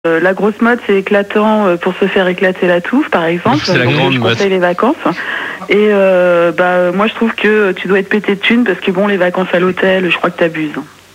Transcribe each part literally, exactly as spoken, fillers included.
Euh, la grosse mode, c'est éclatant euh, pour se faire éclater la touffe, par exemple. C'est la Donc, grande je mode. conseille les vacances. Et euh, bah, moi, je trouve que tu dois être pété de thunes parce que bon, les vacances à l'hôtel, je crois que t'abuses.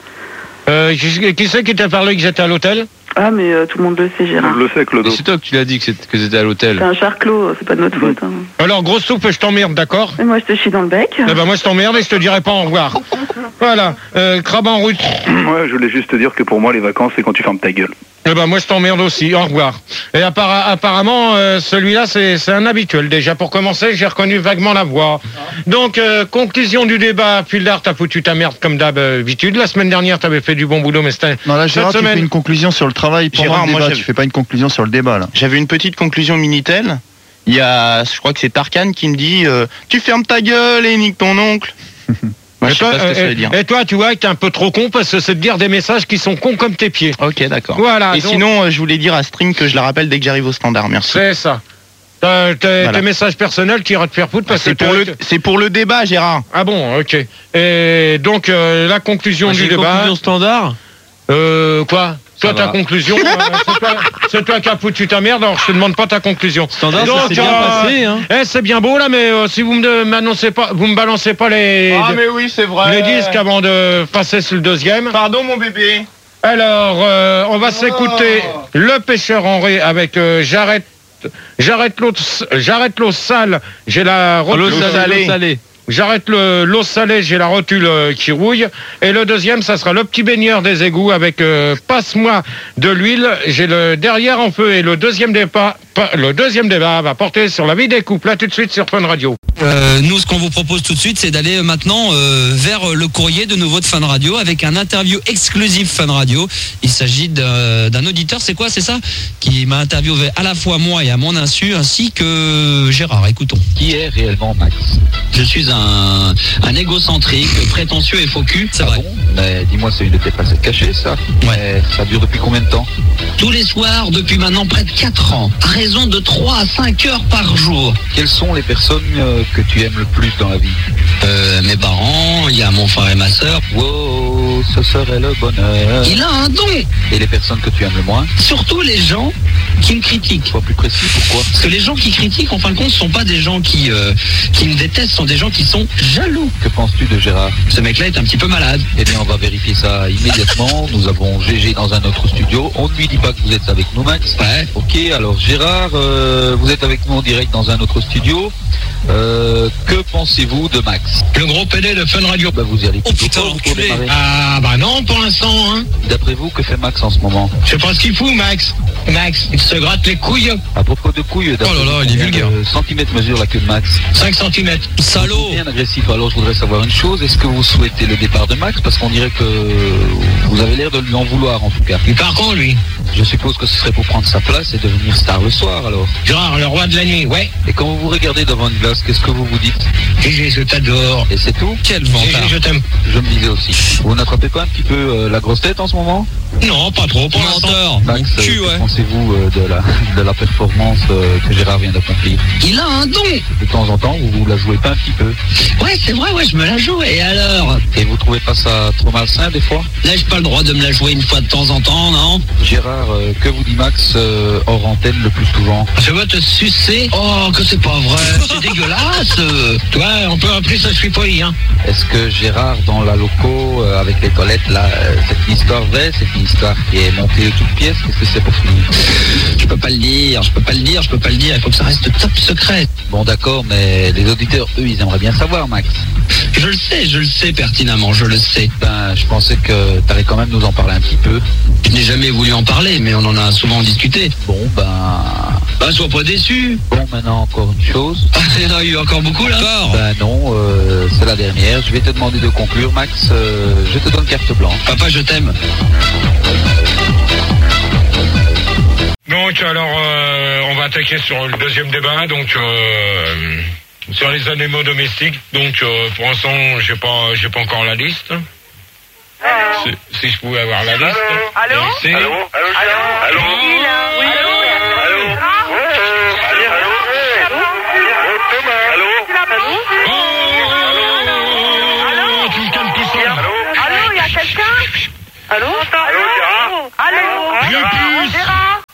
Euh, qui, qui c'est qui t'a parlé que j'étais à l'hôtel? Ah, mais euh, tout le monde le sait, Gérard. Je le sais, Claude. C'est toi que tu l'as dit que c'était que c'était à l'hôtel. C'est un charclos, c'est pas de notre faute. Hein. Alors, grosse soupe, je t'emmerde, d'accord? Et moi, je te chie dans le bec. Eh ben, moi, je t'emmerde et je te dirai pas au revoir. Voilà, euh, crabe en route. Ouais, je voulais juste te dire que pour moi, les vacances, c'est quand tu fermes ta gueule. Eh ben, moi, je t'emmerde aussi, au revoir. Et appara- apparemment, euh, celui-là, c'est c'est un habituel. Déjà, pour commencer, j'ai reconnu vaguement la voix. Donc, euh, conclusion du débat. Fildard, t'as foutu ta merde comme d'habitude. La semaine dernière, t'avais fait du bon boulot, mais c'était... Non, là, Gérard, Cette tu semaine- fais une conclusion sur le travail pendant Gérard, le moi, débat. j'avais- Tu fais pas une conclusion sur le débat, là. J'avais une petite conclusion Minitel. Il y a, je crois que c'est Tarkan qui me dit euh, tu fermes ta gueule et nique ton oncle. Moi, Et je sais toi, pas ce que ça euh, veut dire. et toi, tu vois, t'es un peu trop con parce que c'est de dire des messages qui sont cons comme tes pieds. Ok, d'accord. Voilà, Et donc- sinon, euh, je voulais dire à String que je la rappelle dès que j'arrive au standard. Merci. C'est ça. T'as- t'as- Voilà. Tes messages personnels, tu iras te faire foutre parce C'est que pour, t'as- le, c'est pour le débat, Gérard. Ah bon, ok. Et donc, euh, la conclusion du débat... Conclusion standard. Euh, quoi? Toi, Ça ta va. conclusion, euh, c'est toi, c'est toi qui as foutu ta merde, alors je te demande pas ta conclusion. Standard, ça Donc, s'est bien euh, passé, hein. Eh, c'est bien beau là, mais euh, si vous me m'annoncez pas, vous me balancez pas les, Ah, mais oui, c'est vrai. les disques avant de passer sur le deuxième. Pardon, mon bébé. Alors, euh, on va s'écouter Le Pêcheur Henri avec euh, J'arrête, j'arrête l'eau, j'arrête l'eau sale, j'ai la L'eau rotule salée. l'eau salée. J'arrête le- l'eau salée, j'ai la rotule euh, qui rouille. Et le deuxième, ça sera le petit baigneur des égouts avec euh, passe-moi de l'huile. J'ai le derrière en feu et le deuxième débat, pas- le deuxième débat va porter sur la vie des couples. Là tout de suite sur Fun Radio. Euh, nous, ce qu'on vous propose tout de suite, c'est d'aller euh, maintenant euh, vers le courrier de nouveau de Fun Radio avec un interview exclusif Fun Radio. Il s'agit d'un d'un auditeur, c'est quoi, c'est ça, qui m'a interviewé à la fois moi et à mon insu, ainsi que Gérard. Écoutons. Qui est réellement Max? Je suis un, un égocentrique, prétentieux et faux cul, c'est Ah vrai. bon? Mais dis-moi, c'est une de tes facettes cachées, ça? Mais ça dure depuis combien de temps? Tous les soirs, depuis maintenant près de quatre ans, à raison de trois à cinq heures par jour. Quelles sont les personnes euh, que tu aimes le plus dans la vie? Euh, mes parents, il y a mon frère et ma sœur. Wow, ce serait le bonheur. Il a un don. Et les personnes que tu aimes le moins? Surtout les gens qui me critiquent. Sois plus précis, pourquoi? Parce que les gens qui critiquent, en fin de compte, sont pas des gens qui, euh, qui me détestent, sont des gens qui sont jaloux. Que penses-tu de Gérard? Ce mec-là est un petit peu malade. Eh bien, on va vérifier ça immédiatement. Nous avons G G dans un autre studio. On ne lui dit pas que vous êtes avec nous, Max. Ouais. Ok, alors Gérard, euh, vous êtes avec nous en direct dans un autre studio. Euh, que pensez-vous de Max? Le gros P D de Fun Radio. Bah, vous y allez Oh plutôt putain, fort pour enculé. démarrer. Ah bah non, pour l'instant, hein. D'après vous, que fait Max en ce moment? Je sais pas ce qu'il fout, Max. Max, il se gratte les couilles. À propos de couilles, d'après Oh là là, vous, il est combien vulgaire. de centimètres mesure la queue de Max? cinq centimètres. Salaud. Bien agressif. Alors, je voudrais savoir une chose. Est-ce que vous souhaitez le départ de Max? Parce qu'on dirait que vous avez l'air de lui en vouloir, en tout cas. Il part quand, lui? Je suppose que ce serait pour prendre sa place et devenir star le soir, alors. Gérard, le roi de la nuit, ouais. Et quand vous vous regardez devant une glace, qu'est-ce que vous vous dites? Gégé, je t'adore. Et c'est tout? Quel vantard. Je t'aime. Je me disais aussi. Vous n'attrapez pas un petit peu euh, la grosse tête en ce moment? Non, pas trop, pour l'instant. Max, Mon cul, euh, que ouais. pensez-vous euh, de, la, de la performance euh, que Gérard vient d'accomplir? Il a un don. De temps en temps, vous vous la jouez pas un petit peu? Ouais, c'est vrai, ouais, je me la joue. Et alors? Et vous trouvez pas ça trop malsain des fois? N'ai-je pas le droit de me la jouer une fois de temps en temps, non? Gérard, euh, que vous dit Max euh, hors antenne le plus souvent? Je veux te sucer. Oh, que c'est pas vrai. C'est dégueulasse. Toi, on peut appeler ça, je suis poli, hein. Est-ce que Gérard, dans la loco, euh, avec les toilettes, là, euh, c'est une histoire vraie, c'est une histoire qui est montée de toutes pièces? Qu'est-ce que c'est pour finir? Je peux pas le dire, je peux pas le dire, je peux pas le dire. Il faut que ça reste top secret. Bon d'accord, mais les auditeurs, eux, ils aimeraient bien savoir, Max. Je le sais, je le sais pertinemment, je le sais. Ben, je pensais que t'allais quand même nous en parler un petit peu. Je n'ai jamais voulu en parler, mais on en a souvent discuté. Bon, ben... Bah, sois pas déçu. Bon, maintenant, encore une chose. Ah, il y en a eu encore beaucoup, là? Encore. Ben non, euh, c'est la dernière. Je vais te demander de conclure, Max. Euh, je te donne carte blanche. Papa, je t'aime. Donc alors euh, on va attaquer sur le deuxième débat, donc euh, sur les animaux domestiques. Donc euh, pour l'instant j'ai pas j'ai pas encore la liste. Si, si je pouvais avoir la liste. Allô? Merci. Allô? Allô? Allô? Oui, allô? Oh, tu me calmes tout seul. Allô, il y a quelqu'un? Allô? Allô? Allô? Viens plus. Gérard?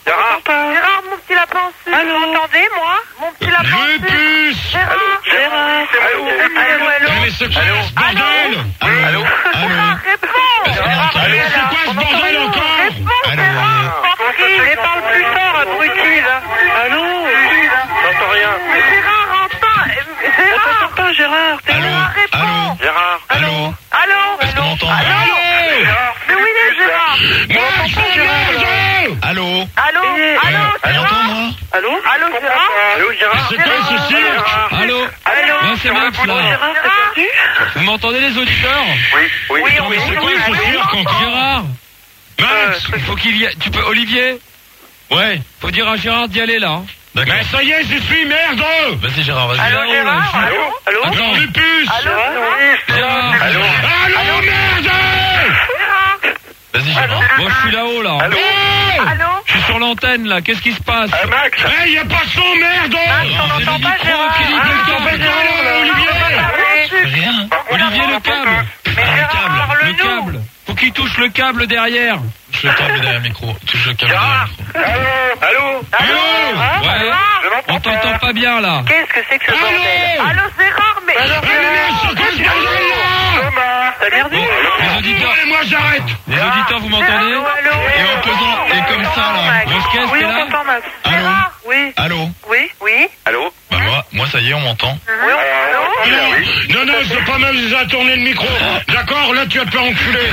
Allô bordel. Allô Allô Gérard, réponds. Gérard, Allô, c'est quoi ce bordel encore? Allô Mais parle plus fort, abruti, là. Allô J'entends rien. Mais Gérard, entends. Gérard On t'entend pas, Gérard. Gérard, réponds. Gérard. Allô Allô Est-ce qu'on entend? Allô Mais où il est, Gérard Marche, Gérard. Allô? Allô Allô Tu m'entends, moi? Allô Allô, Gérard Allô, Gérard. C'est quoi ce cirque? Allô Allô Ouais, c'est Max, là. Gérard, t'es perdu Vous m'entendez, les auditeurs? Oui, oui, Attends, mais c'est quoi ce cirque encore? Gérard Max. Il faut qu'il y ait... Tu peux... Olivier? Ouais. Faut dire à Gérard d'y aller, là. hein. D'accord. Mais ça y est, j'y suis, merde. Vas-y, Gérard, vas-y. Allô, là-haut, Gérard là, je suis- Allô Allô Attends, Lupus. Allô Gérard. Allô? Allô, merde. Gérard Vas-y, Gérard. Bon, je suis là-haut, là. Allô Allô Je suis sur l'antenne, là. Qu'est-ce qui se passe? Max. Eh, y a pas de son, merde. Max, on n'entend pas, Gérard Philippe, Ah, le câble, Gérard, Olivier. on peut pas parler. Rien. Olivier, le câble. Mais Gérard, Le parle-nous câble. Faut qu'il touche le câble derrière. Touche le câble derrière le micro. Touche le câble derrière le micro. Allô Allô Hein Ouais. Gérard On t'entend pas bien, là. Qu'est-ce que c'est que ce Allô bordel Allô, Gérard, mais... Allô, merde, c'est quoi ce bordel-là? T'as perdu Bon, les auditeurs, Et moi, j'arrête. les auditeurs, vous m'entendez? Allô, allô Et en faisant, et comme ça, là. Grosse caisse, Oui, t'es on là? t'entend, Max. Allô Gérard Oui. Allô? Oui Oui Allô? Bah, moi, moi, ça y est, on m'entend. Oui, on Non, non, non, c'est pas m'amuser à tourner le micro. D'accord, là, tu vas te faire enculer.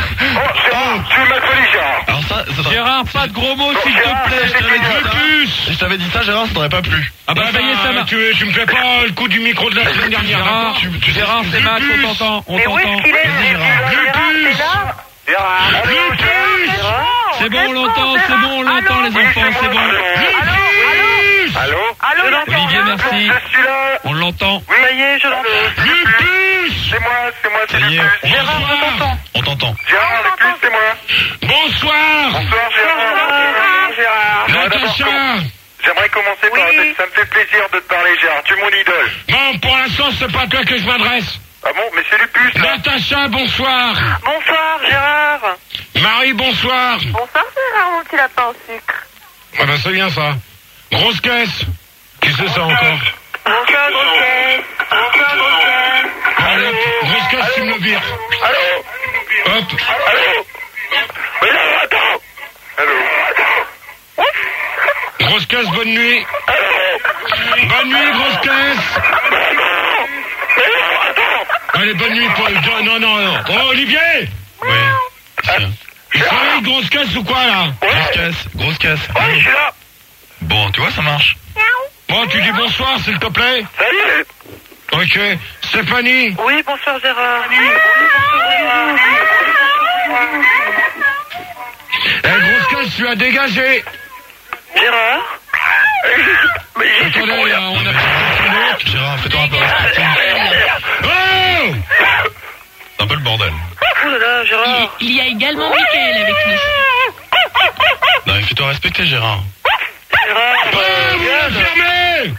Alors ça, ça t'aurait- Gérard, pas de gros mots, s'il te plaît. je t'avais dit ça. Lupus. Si je t'avais dit ça, Gérard, ça t'aurait pas plu. Ah bah, ça y est, ça marche. tu, tu me fais pas le coup du micro de la semaine dernière. Gérard, d'accord tu, tu, Gérard, c'est Max, on Lupus. t'entend. On Mais où t'entend. est-ce qu'il est Gérard, Lupus. t'es là Lupus. C'est bon, on l'entend, c'est bon, on l'entend, les enfants, c'est bon. Lupus. Allô Allô Olivier, merci. On l'entend. Ça y est, je l'entends. Lupus. C'est moi, c'est moi, Ça y est, on Gérard, je Bonsoir. t'entends. on t'entend. Gérard, le plus, c'est moi. Bonsoir. Bonsoir, Gérard. Gérard. Natacha. J'aimerais commencer par... Oui. Ça me fait plaisir de te parler, Gérard. Tu es mon idole. Bon, pour l'instant, c'est pas à toi que je m'adresse. Ah bon, mais c'est Lupus, là. Natacha, bonsoir. Bonsoir Gérard. Marie, bonsoir. Bonsoir Gérard, mon petit lapin au sucre. Ah ben, c'est bien ça. Grosse caisse. Qui c'est ça encore? Bonsoir Grosse. Bonsoir Grosse. Allez, hop, grosse caisse, tu me le vires. Allô Hop. Allô Mais non, attends. Allô Grosse caisse, bonne nuit. Bonne nuit, grosse caisse. Mais non, attends. Allez, bonne nuit, Paul. Non, non, non. Oh, Olivier. Oui. Tiens. Il travaille grosse caisse ou quoi, là? Grosse caisse, grosse caisse. Ouais, je suis là. Bon, tu vois, ça marche. Bon, tu dis bonsoir, s'il te plaît. Salut. Ok. Stéphanie. Oui, bonsoir Gérard. Eh, grosse caisse, tu as dégagé. Gérard. Mais j'y suis Attendez, pour là, rien. on a perdu un autre. Gérard, fais-toi un peu respecter. Oh! C'est un peu le bordel. Oh là là, Gérard. Il y a également Michael avec nous. Non, mais fais-toi respecter, Gérard. Gérard. Oh, vous la fermez!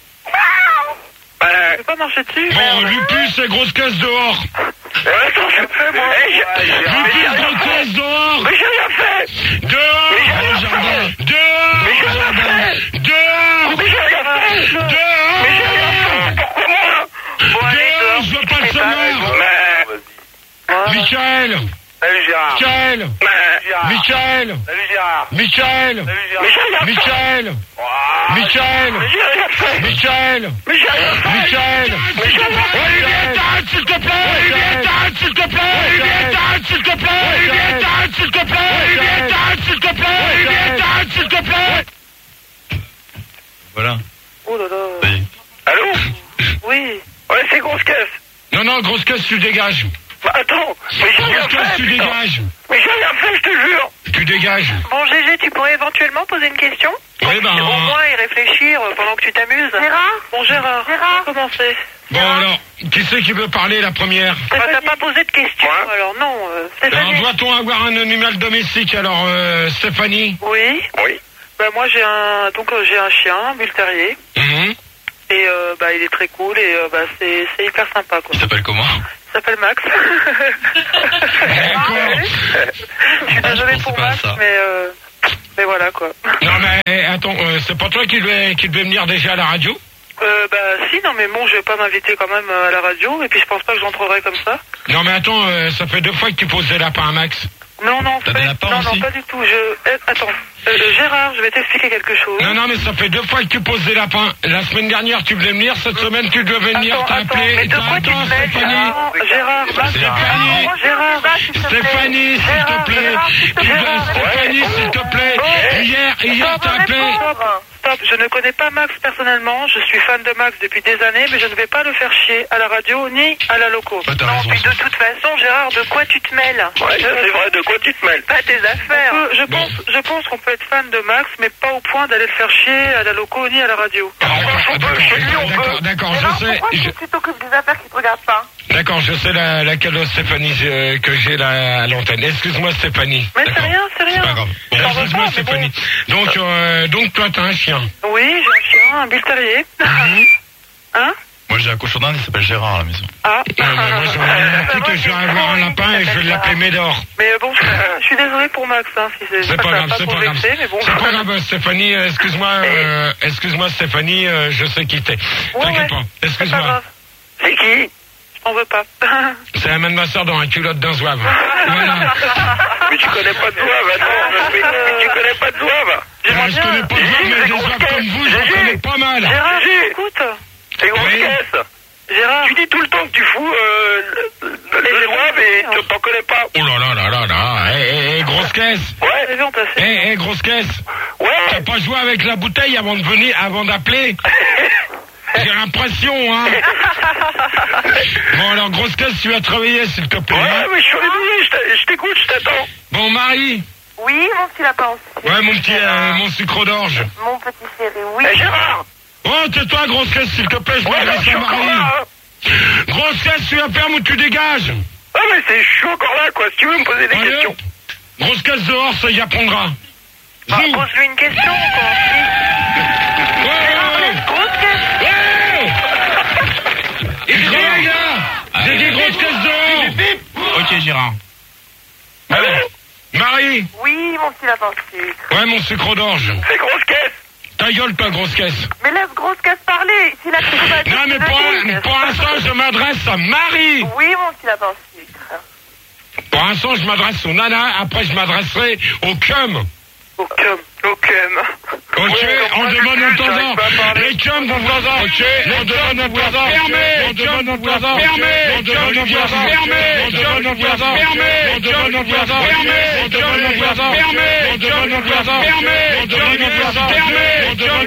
Tu peux pas marcher dessus? Bon, Lupus et grosse caisse dehors. Eh, attends, je fais, moi. Eh, j'ai- j'ai- Lupus, j'ai rien grosse fait. caisse dehors. Mais j'ai rien fait. Dehors! Mais j'ai rien fait. Dehors! Mais j'ai rien fait. Dehors! Mais j'ai rien fait. Dehors! Mais j'ai rien fait. Pourquoi moi? Bon, allez, Dehors, dehors. je veux pas le C'est savoir. Mais... Michael! Salut Gérard. Michael! Mais... Gérard. Michael! Salut Gérard. Michael! Salut Gérard. Mais j'ai rien fait. Michael! Ouah. Michael! Mais j'ai rien fait. Michael! Mais j'ai rien fait. Michael! Mais j'ai rien fait. Olivier, t'arrêtes, s'il te plaît! Olivier, t'arrêtes, s'il te plaît! Olivier, t'arrêtes, s'il te plaît! Olivier, t'arêtes, s'il te plaît! Olivier, t'arêtes, s'il te plaît! Olivier, t'arêtes, s'il te plaît! Voilà. Oh là là. Ça y est. Allô? Oui. Ouais, c'est grosse caisse. Non, non, grosse caisse, tu dégages. Bah, attends. Mais j'ai rien Grosse caisse, fait. tu putain. dégages. Mais j'ai rien fait, je te jure. Tu dégages. Bon, Gégé, tu pourrais éventuellement poser une question? Oui, ben. Au moins y réfléchir euh, pendant que tu t'amuses. Gérard Bon, Gérard, Gérard. commencer. Bon, alors, qui c'est qui veut parler la première? Bah, t'as pas posé de question, Ouais. alors non. Euh, Alors, Stéphanie. doit-on avoir un animal domestique? Alors, euh, Stéphanie? Oui. Oui. Bah, moi, j'ai un, donc, euh, j'ai un chien, un bull terrier. Mhm. Et, euh, bah, il est très cool et, euh, bah, c'est, c'est hyper sympa, quoi. Il s'appelle comment? Il s'appelle Max. D'accord. Je suis Ah, je désolée pensais pour pas à Max, ça. mais, euh, mais voilà, quoi. Non, mais attends, euh, c'est pas toi qui devais, qui devais venir déjà à la radio? Euh, bah si, non mais bon, je vais pas m'inviter quand même euh, à la radio, et puis je pense pas que j'entrerai comme ça. Non mais attends, euh, ça fait deux fois que tu poses des lapins à Max. Non, non, T'as pas, des lapins non, aussi non, pas du tout. Je... Eh, attends, euh, Gérard, je vais t'expliquer quelque chose. Non, non, mais ça fait deux fois que tu poses des lapins. La semaine dernière, tu voulais venir. Cette semaine, tu devais venir. Attends, T'as attends, appelé. mais de quoi tu te mêles, Gérard Gérard, va, Stéphanie. Gérard, va, s'il te plaît. Stéphanie, s'il te plaît. Gérard, s'il te Tu plaît. dois- Stéphanie, s'il te plaît. Hier, hier, t'as appelé. Stop, stop, je ne connais pas Max personnellement, je suis fan de Max depuis des années, mais je ne vais pas le faire chier à la radio ni à la loco. Bah, t'as non, raison. puis de toute façon, Gérard, de quoi tu te mêles? Ouais, ça, c'est vrai, de quoi tu te mêles? Pas tes affaires. On peut- je pense, je pense qu'on peut être fan de Max, mais pas au point d'aller le faire chier à la loco ni à la radio. D'accord, d'accord, je sais. je- Tu t'occupes des affaires qui te regardent pas. D'accord, je sais la, laquelle Stéphanie euh, que j'ai là à l'antenne. Excuse-moi, Stéphanie. Mais c'est rien, c'est rien. C'est pas grave. Bon, T'en veux excuse-moi, pas, mais Stéphanie. Donc, euh, donc, toi, t'as un chien. Oui, j'ai un chien, un bull terrier. Hein? Moi j'ai un cochon d'Inde, il s'appelle Gérard à la maison. Ah. Non, mais moi, j'aurais écoute, je vais avoir un lapin et je vais l'appeler Médor. Mais bon, je, je suis désolé pour Max, hein, si c'est C'est pas ça va grave, c'est pour pas grave. vexer, mais bon. C'est pas grave, Stéphanie, euh, excuse-moi, euh, excuse-moi, Stéphanie, euh, je sais qui t'es. Ouais, T'inquiète ouais, pas, c'est pas excuse-moi. grave. C'est qui? Je t'en veux pas. C'est la main de ma soeur dans un culotte d'un zouave. Voilà. Mais tu connais pas de zouave, attends, mais, mais tu connais pas de zouave. Ouais, je connais pas de zouave, mais des zouaves comme vous, j'en connais pas mal. Gérard, écoute. C'est grosse Oui. caisse. Gérard. Tu dis tout le temps que tu fous euh, le, le, le zouave et tu t'en connais pas. Oh là là là là là, eh, eh, eh, grosse caisse. Ouais. Eh, eh, grosse caisse. Ouais. T'as pas joué avec la bouteille avant de venir, avant d'appeler? J'ai l'impression, hein. Bon, alors, grosse caisse, tu vas travailler, s'il te plaît. Ouais, hein. mais je suis réveillé, je t'a- je t'écoute, je t'attends. Bon, Marie. Oui, mon petit lapin aussi. Ouais, mon petit, euh, mon sucre d'orge. Mon petit chéri, oui. Eh, Gérard. Oh, tais-toi, grosse caisse, s'il te plaît, je Ouais, là, m'adresse je suis à encore Marie. là, hein. Grosse caisse, tu la fermes ou tu dégages? Ah, mais c'est, je suis encore là, quoi. Si tu veux me poser des Allez. questions. Grosse caisse dehors, ça y apprendra. Bah, Zou. pose-lui une question, quoi. Ouais, ouais, ouais. Grosse caisse. Il travaille, là. J'ai dit grosse caisse dehors. Ok Gérard. Allez. Marie. Oui, mon petit lapin sucre. Ouais, mon sucre d'orge. C'est grosse caisse. Ta gueule, ta grosse caisse. Mais laisse grosse caisse parler. Si la question va dire, Non, mais tu pour, le dis. pour l'instant, je m'adresse à Marie. Oui, mon petit lapin sucre. Pour l'instant, je m'adresse au nana. Après, je m'adresserai au cum. Au cum. Au cum. Ok, on demande de temps en temps. Les cums de temps en temps. Ok, on demande de temps en temps. Fermez. On demande de temps en temps. Fermez. On demande de temps en temps. Fermez. On demande de temps en temps. Fermez. On demande de temps en temps. Fermez. On demande de temps en temps. Fermez. On demande de temps en temps. Fermez. On demande de temps en temps. Fermez. On demande-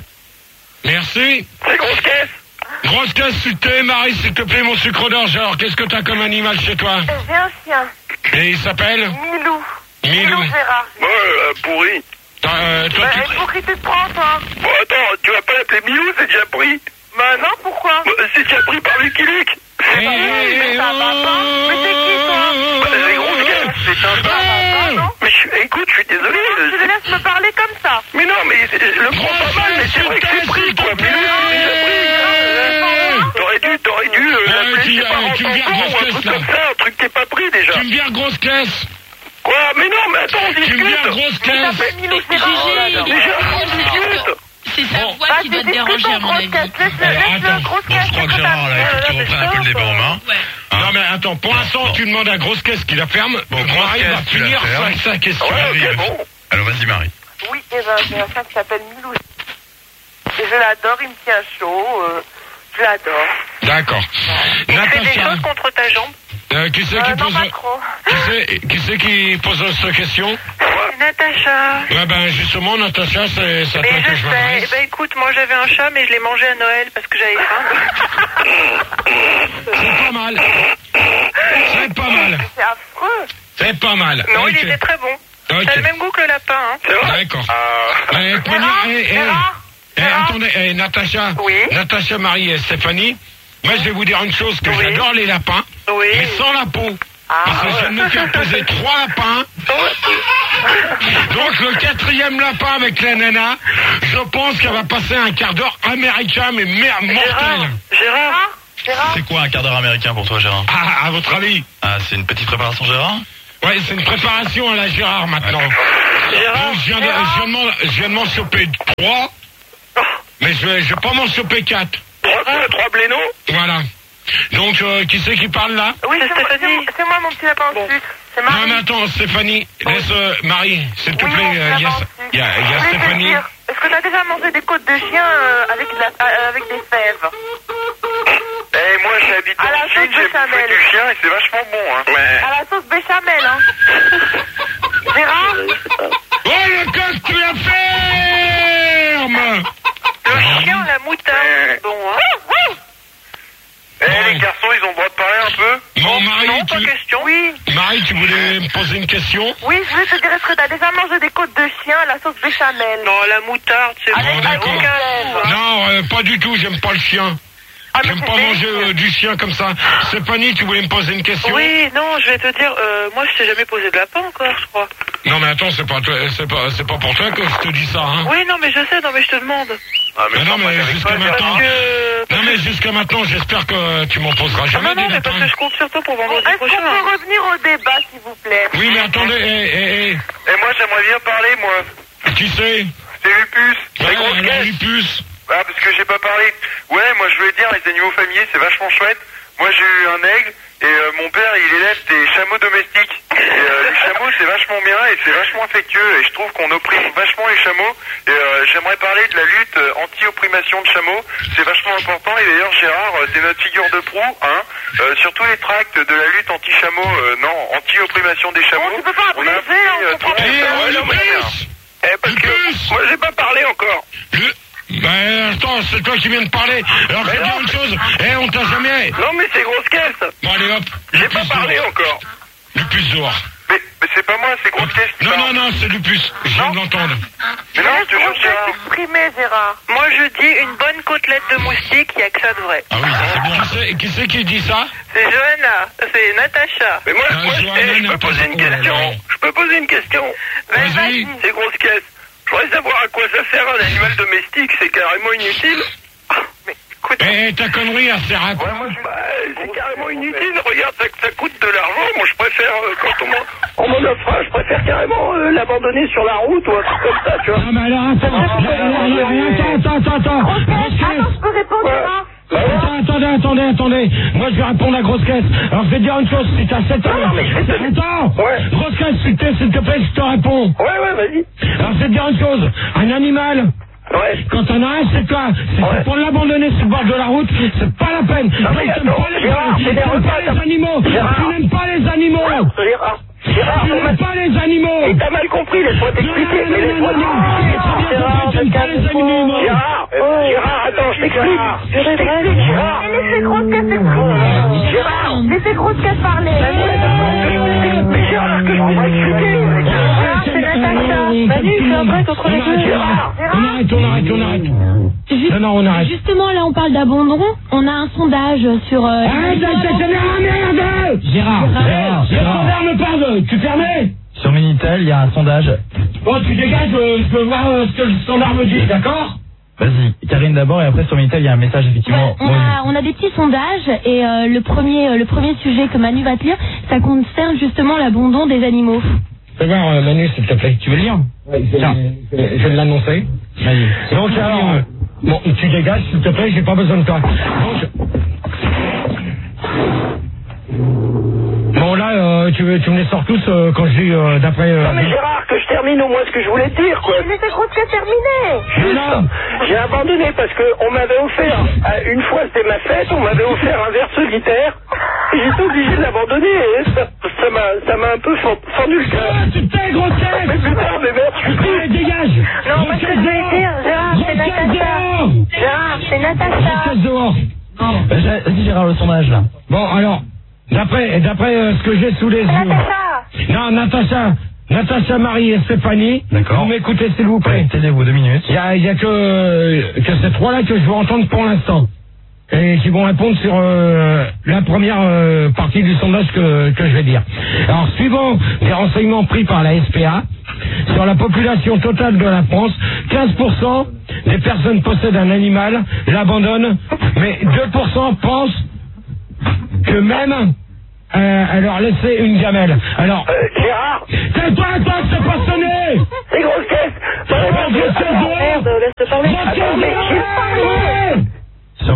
Merci. C'est grosse caisse. Grosse caisse, s'il te plaît, Marie, s'il te plaît, mon sucre d'orge. Alors, qu'est-ce que t'as comme animal chez toi? J'ai un chien. Et il s'appelle Milou. Milou. Gérard. Ouais, euh, pourri. Toi, euh, toi, Bah, tu... pour qui tu te prends, toi? Bon, attends, tu vas pas l'appeler Milou, c'est déjà pris. Bah non, pourquoi? Bah, c'est déjà pris par Lucky Luke. Eh, eh, eh, ça va pas. Mais c'est qui, toi? Bah, c'est grosse caisse. C'est un pas, non? Mais je, écoute, je suis désolé. Tu me laisses me parler comme ça. Mais non, mais c'est- je le prends pas mal, mais c'est vrai que c'est pris, quoi. Milou, c'est déjà pris. T'aurais dû, t'aurais dû euh, Ouais, l'appeler tu- ses parents tu me viens enfants ou un grosse truc caisse, là. comme ça, un truc qui est pas pris déjà. Tu me viens grosse caisse. Quoi? Mais non, mais attends, on Tu me viens discute. grosse caisse. Milou, c'est Gégé, pas il est Déjà, pas on discute. C'est sa Bon. voix qui doit te déranger, à mon avis. Alors, attends. Bon, je crois que Gérard, là, il faut que tu reprennes un peu le débat en main. Ouais. Non mais attends, pour l'instant tu demandes à grosse caisse qui la ferme. Bon, grosse Marie va caisse, tu la finir fermes. sa, sa question. Ouais, Allez, ok, bon. Alors vas-y Marie. Oui, eh ben, j'ai un chien qui s'appelle Milou. Et je l'adore, il me tient chaud. Euh, je l'adore. D'accord. Il fait des Natacha, choses contre ta jambe. euh, qui c'est Euh, qui non, pose pas trop. qui c'est qui c'est qui pose cette question? C'est Natacha. Ouais ben justement Natacha, c'est c'est à Mais toi que je je sais. m'adresse. Eh ben, écoute, moi j'avais un chat, mais je l'ai mangé à Noël parce que j'avais faim. C'est pas mal. C'est pas mal. C'est affreux. C'est pas mal. Non, Ok. il était très bon. Ok. Ça a le même goût que le lapin, hein. C'est vrai? D'accord. Ah. Eh, Pognon, Gérard, eh, eh, Gérard, eh, Gérard. attendez, eh, Natacha, Oui. Natacha, Marie et Stéphanie, moi je vais vous dire une chose, que Oui. j'adore les lapins, Oui. mais sans la peau. Ah, Parce que je viens de me faire poser trois lapins. Donc le quatrième lapin avec la nana, je pense qu'elle va passer un quart d'heure américain, mais merde, mortel. Gérard. Gérard. Gérard. C'est quoi un quart d'heure américain pour toi Gérard? Ah, à votre avis? Ah, c'est une petite préparation Gérard? Ouais, c'est une préparation à la Gérard maintenant. Donc, je viens de, je viens de m'en- je viens de m'en choper trois, mais je vais, je vais pas m'en choper quatre. Gérard. quoi, trois blénos? Voilà. Donc, euh, qui c'est qui parle là? Oui, c'est Stéphanie. C'est moi, mon petit lapin au sucre. C'est Marie. Non, mais attends, Stéphanie, laisse euh, Marie, s'il te Oui, plaît. mon petit euh, Il y a, lapin au il y a, il y a Je voulais te Stéphanie. dire, est-ce que t'as déjà mangé des côtes de chien euh, avec, de la, euh, avec des fèves? Eh, moi j'habite À la en Chine, sauce j'ai bouffé béchamel. du chien et c'est vachement bon, hein. Ouais. À la sauce béchamel, hein. Gérard? Oh, le coq, tu la fermes! Le chien, la moutarde. Bon, hein. Eh, les garçons, ils ont le droit de parler un peu? Bon, Marie, Non, pas tu... question. Oui. Marie, tu voulais me poser une question? Oui, je voulais te dire, est-ce que t'as déjà mangé des côtes de chien à la sauce béchamel? Non, la moutarde, c'est Bon, d'accord. Non, euh, pas du tout, j'aime pas le chien. J'aime pas manger euh, du chien comme ça. Stéphanie, tu voulais me poser une question? Oui, non, je vais te dire, euh, moi je t'ai jamais posé de lapin encore, je crois. Non, mais attends, c'est pas, toi- c'est pas, c'est pas pour toi que je te dis ça, hein. Oui, non, mais je sais, non, mais je te demande. Ah, mais non, mais jusqu'à maintenant. Non, mais jusqu'à maintenant, j'espère que tu m'en poseras Ah, jamais non, non, des mais parce que lapins. je compte sur toi pour vendredi prochain. Est-ce qu'on peut revenir au débat, s'il vous plaît? Oui, mais attendez, eh, eh, eh. Et moi j'aimerais bien parler, moi. Qui c'est? C'est Lupus. Ouais, C'est grosse alors, caisse. Lupus. Ah, parce que j'ai pas parlé. Ouais, moi je voulais dire, les animaux familiers, c'est vachement chouette. Moi j'ai eu un aigle, et euh, mon père il élève des chameaux domestiques. Et euh, les chameaux c'est vachement bien, et c'est vachement affectueux, et je trouve qu'on opprime vachement les chameaux. Et euh, j'aimerais parler de la lutte euh, anti-opprimation de chameaux. C'est vachement important, et d'ailleurs Gérard, euh, c'est notre figure de proue, hein. Euh, sur tous les tracts de la lutte anti-chameaux, euh, non, anti-opprimation des chameaux. On a appris euh, tout Eh, ça. oh, Ouais, non, mais Lupus. Eh, parce que moi j'ai pas parlé encore. Le... Ben, attends, c'est toi qui viens de parler. Alors, je vais te dire une chose. Eh, on t'a jamais... Non, mais c'est grosse caisse. Bon, allez, hop. J'ai pas parlé dehors. encore. Lupus dehors. Mais, mais c'est pas moi, c'est grosse caisse qui Non, parle. non, non, c'est Lupus. Je viens de l'entendre. Mais non, je te jure, Gérard. Exprimé, Gérard. Moi, je dis une bonne côtelette de moustique, il n'y a que ça de vrai. Ah oui, ça c'est bien. Qui c'est, qui c'est qui dit ça? C'est Johanna, c'est Natacha. Mais moi, Ah, moi Johanna, eh, je peux Natacha. poser une Oh là question. là. Je peux poser une question. Vas-y. C'est grosse caisse. Je voudrais savoir à quoi ça sert un animal domestique, c'est carrément inutile. Ah, mais écoute. Eh, ta connerie, elle sert à quoi? Ouais, moi, je- bah, c'est carrément inutile. Regarde, ça, ça coûte de l'argent. Moi, je préfère, euh, quand on m'en, on m'en offre un, je préfère carrément euh, l'abandonner sur la route ou un truc comme ça, tu vois. Non, mais alors, attends, attends, attends, attends, attends. Grosse caisse. Attends, je peux répondre, Gérard? Attends, attendez, attendez, attendez. Moi, je vais répondre à grosse caisse. Alors, je vais te dire une chose. Si t'as sept ans... Non, mais je vais te- Attends. Ouais. Grosse caisse, s'il te, s'il te plaît, je te réponds. Ouais, ouais, vas-y. Alors, je vais te dire une chose. Un animal... Ouais. Quand on a un, c'est toi. Si Ouais. c'est pour l'abandonner sur le bord de la route, c'est pas la peine. Non, mais Donc, t'aimes attends, pas les, Gérard, tu c'est des n'aimes pas repas, les animaux. Gérard. Tu n'aimes pas les animaux. Gérard. Gérard, Tu on m'a n'aimes pas les animaux. Et t'as mal compris, laisse-moi t'expliquer. Non, Mais non, laisse-moi non, non, non. t'expliquer. J'ai très bien compris, tu n'aimes pas les animaux. Gérard, Gérard, attends, je t'explique. Je t'explique, Gérard. Laissez grosse caisse exprimer. Gérard. Laissez grosse caisse parler. Mais Gérard, que je puisse expliquer. Gérard, c'est Natacha. Vas-y, fais un break entre les deux. Gérard. On arrête, on arrête, on arrête. Juste- Non, non, on arrête. Justement, là, on parle d'abandon. On a un sondage sur... Euh, Arrête, ça ça merde. Gérard, Gérard, Le Gérard. standard me parle. Tu fermais? Sur Minitel, il y a un sondage. Bon, tu dégages, euh, je veux voir euh, ce que le standard me dit, d'accord? Vas-y, Karine d'abord, et après sur Minitel, il y a un message effectivement. on, a, on a des petits sondages et euh, le premier euh, le premier sujet que Manu va te lire, ça concerne justement l'abandon des animaux. Fais voir, euh, Manu, s'il te plaît. Tu veux le lire? Oui, je, Tiens. je, je vais l'annoncer. Vas-y. Donc, alors, euh, bon, tu dégages, s'il te plaît, j'ai pas besoin de toi. Donc, bon, là, euh, tu, tu me les sors tous euh, quand je dis euh, d'après... Euh, Non, mais Gérard, que je termine au moins ce que je voulais te dire, quoi. Mais laissez grosse caisse terminer. Juste, Non. j'ai abandonné parce que on m'avait offert, euh, une fois c'était ma fête, on m'avait offert un verre solitaire, et j'étais obligé de l'abandonner, et ça, ça m'a, ça m'a un peu fen- fendu le cœur. Ah, tu te tais, grosse caisse! Mais putain, mais merde, je suis pris. Allez, dégage! Non, Grosse parce que caisse je voulais dehors. dire, Gérard, c'est Grosse caisse Natacha. dehors. Gérard, c'est Grosse Natacha. caisse dehors. Vas-y, Gérard, le sondage là. Bon, alors, d'après d'après euh, ce que j'ai sous les yeux... Natacha. Non, Natacha, Natacha, Marie et Stéphanie, D'accord. vous m'écoutez s'il vous plaît. Taisez-vous deux minutes. Il y a, il y a que, que ces trois-là que je veux entendre pour l'instant. Et qui vont répondre sur euh, la première euh, partie du sondage que, que je vais dire. Alors, suivant les renseignements pris par la S P A, sur la population totale de la France, quinze pour cent des personnes possèdent un animal, l'abandonnent, mais deux pour cent pensent que même euh, à leur laisser une gamelle. Alors, Euh, Gérard, tais-toi, toi, c'est pas sonné! c'est grosse caisse. Grosse caisse dehors. Merde, laisse-le parler. Grosse caisse Attends, mais j'ai dehors. Sur Minitel,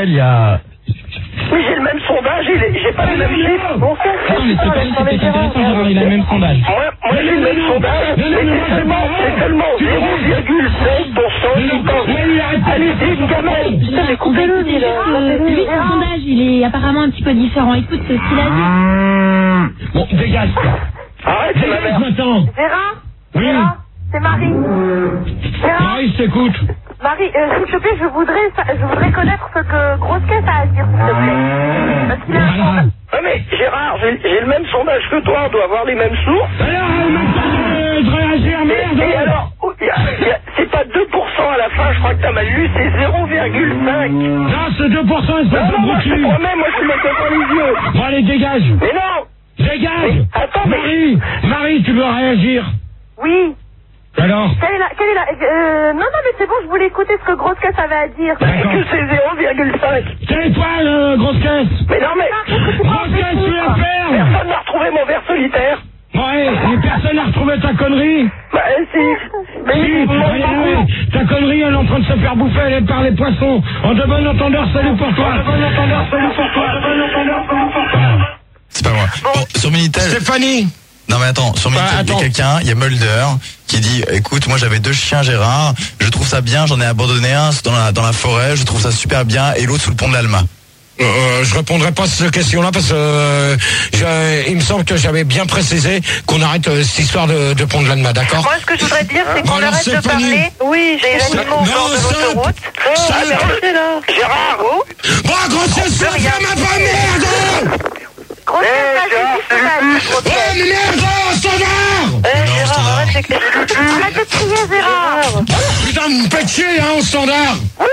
Minitel, il y a... Mais j'ai le même sondage, et les- j'ai pas les mêmes chiffres. Bon, ça, Attends, mais c'est pas c'est peut-être intéressant, Gérard, il a le même sondage. Moi, moi j'ai le même sondage, mais c'est seulement, c'est seulement zéro virgule cinq pour cent qui pense. Allez-y, une gamelle. Putain, mais coupez-le, lui, là. Euh, lui, son sondage, il est apparemment un petit peu différent. Écoute ce qu'il a dit. Bon, dégage. Arrête, c'est ma mère. Maintenant. Gérard Oui. Gérard, c'est Marie. Gérard Marie, je t'écoute. Marie, euh, s'il te plaît, je voudrais, sa- je voudrais connaître ce que Grosse Caisse a à dire, s'il te plaît. Parce qu'il a un sondage. Ah mais Gérard, j'ai j'ai le même sondage que toi, on doit avoir les mêmes sources. Alors, maintenant, de réagir, merde. Et, et alors, oh, y a- y a- c'est pas deux pour cent à la fin, je crois que t'as mal lu, c'est zéro virgule cinq. Non, c'est deux pour cent, espèce Non, de non, moi je te brochure. promets, moi je te mets ça dans les yeux. Bon, allez, dégage. Mais non. Dégage. Mais, attends, mais- Marie, Marie, tu veux réagir? Oui. Alors? Quelle est la, quelle est la, euh, non, non, mais c'est bon, je voulais écouter ce que Grosse Caisse avait à dire. C'est que c'est zéro virgule cinq. C'est toi, le grosse caisse. Mais non, mais... Grosse caisse, tu la fermes. Personne n'a retrouvé mon verre solitaire. Ouais, et personne n'a retrouvé ta connerie. Bah, si. Mais Si, il me manque allez, beaucoup. allez, ta connerie, elle est en train de se faire bouffer elle est par les poissons. En de bon entendeur, salut pour toi. En de bon entendeur, salut pour toi. En de bon entendeur, salut pour toi. C'est pas moi. Bon, sur Minitel. Stéphanie. Non mais attends, sur Minitel, Bah, il y a attends. quelqu'un, il y a Mulder, qui dit, écoute, moi j'avais deux chiens Gérard, je trouve ça bien, j'en ai abandonné un dans la, dans la forêt, je trouve ça super bien, et l'autre sous le pont de l'Alma. Euh, je répondrai pas à cette question-là parce que euh, je- il me semble que j'avais bien précisé qu'on arrête euh, cette histoire de, de pont de l'Alma, d'accord? Moi, ce que je voudrais dire, c'est qu'on Alors, arrête de Stéphanie. parler oui, des animaux au Non, bord de stop. l'autoroute. Stop. Ah, mais arrêtez là. Gérard. Oh. Bon, grossesse, On peut rien. ça m'a pas merde. Grosse Eh, Caisse, Gérard, vas-y, c'est vas-y, Lucu. Grosse Oh, Caisse. mais merde, oh, standard. Eh, Non, Gérard, standard. arrête avec les... Arrête de crier, Gérard. Putain, vous me faites chier, hein, au standard.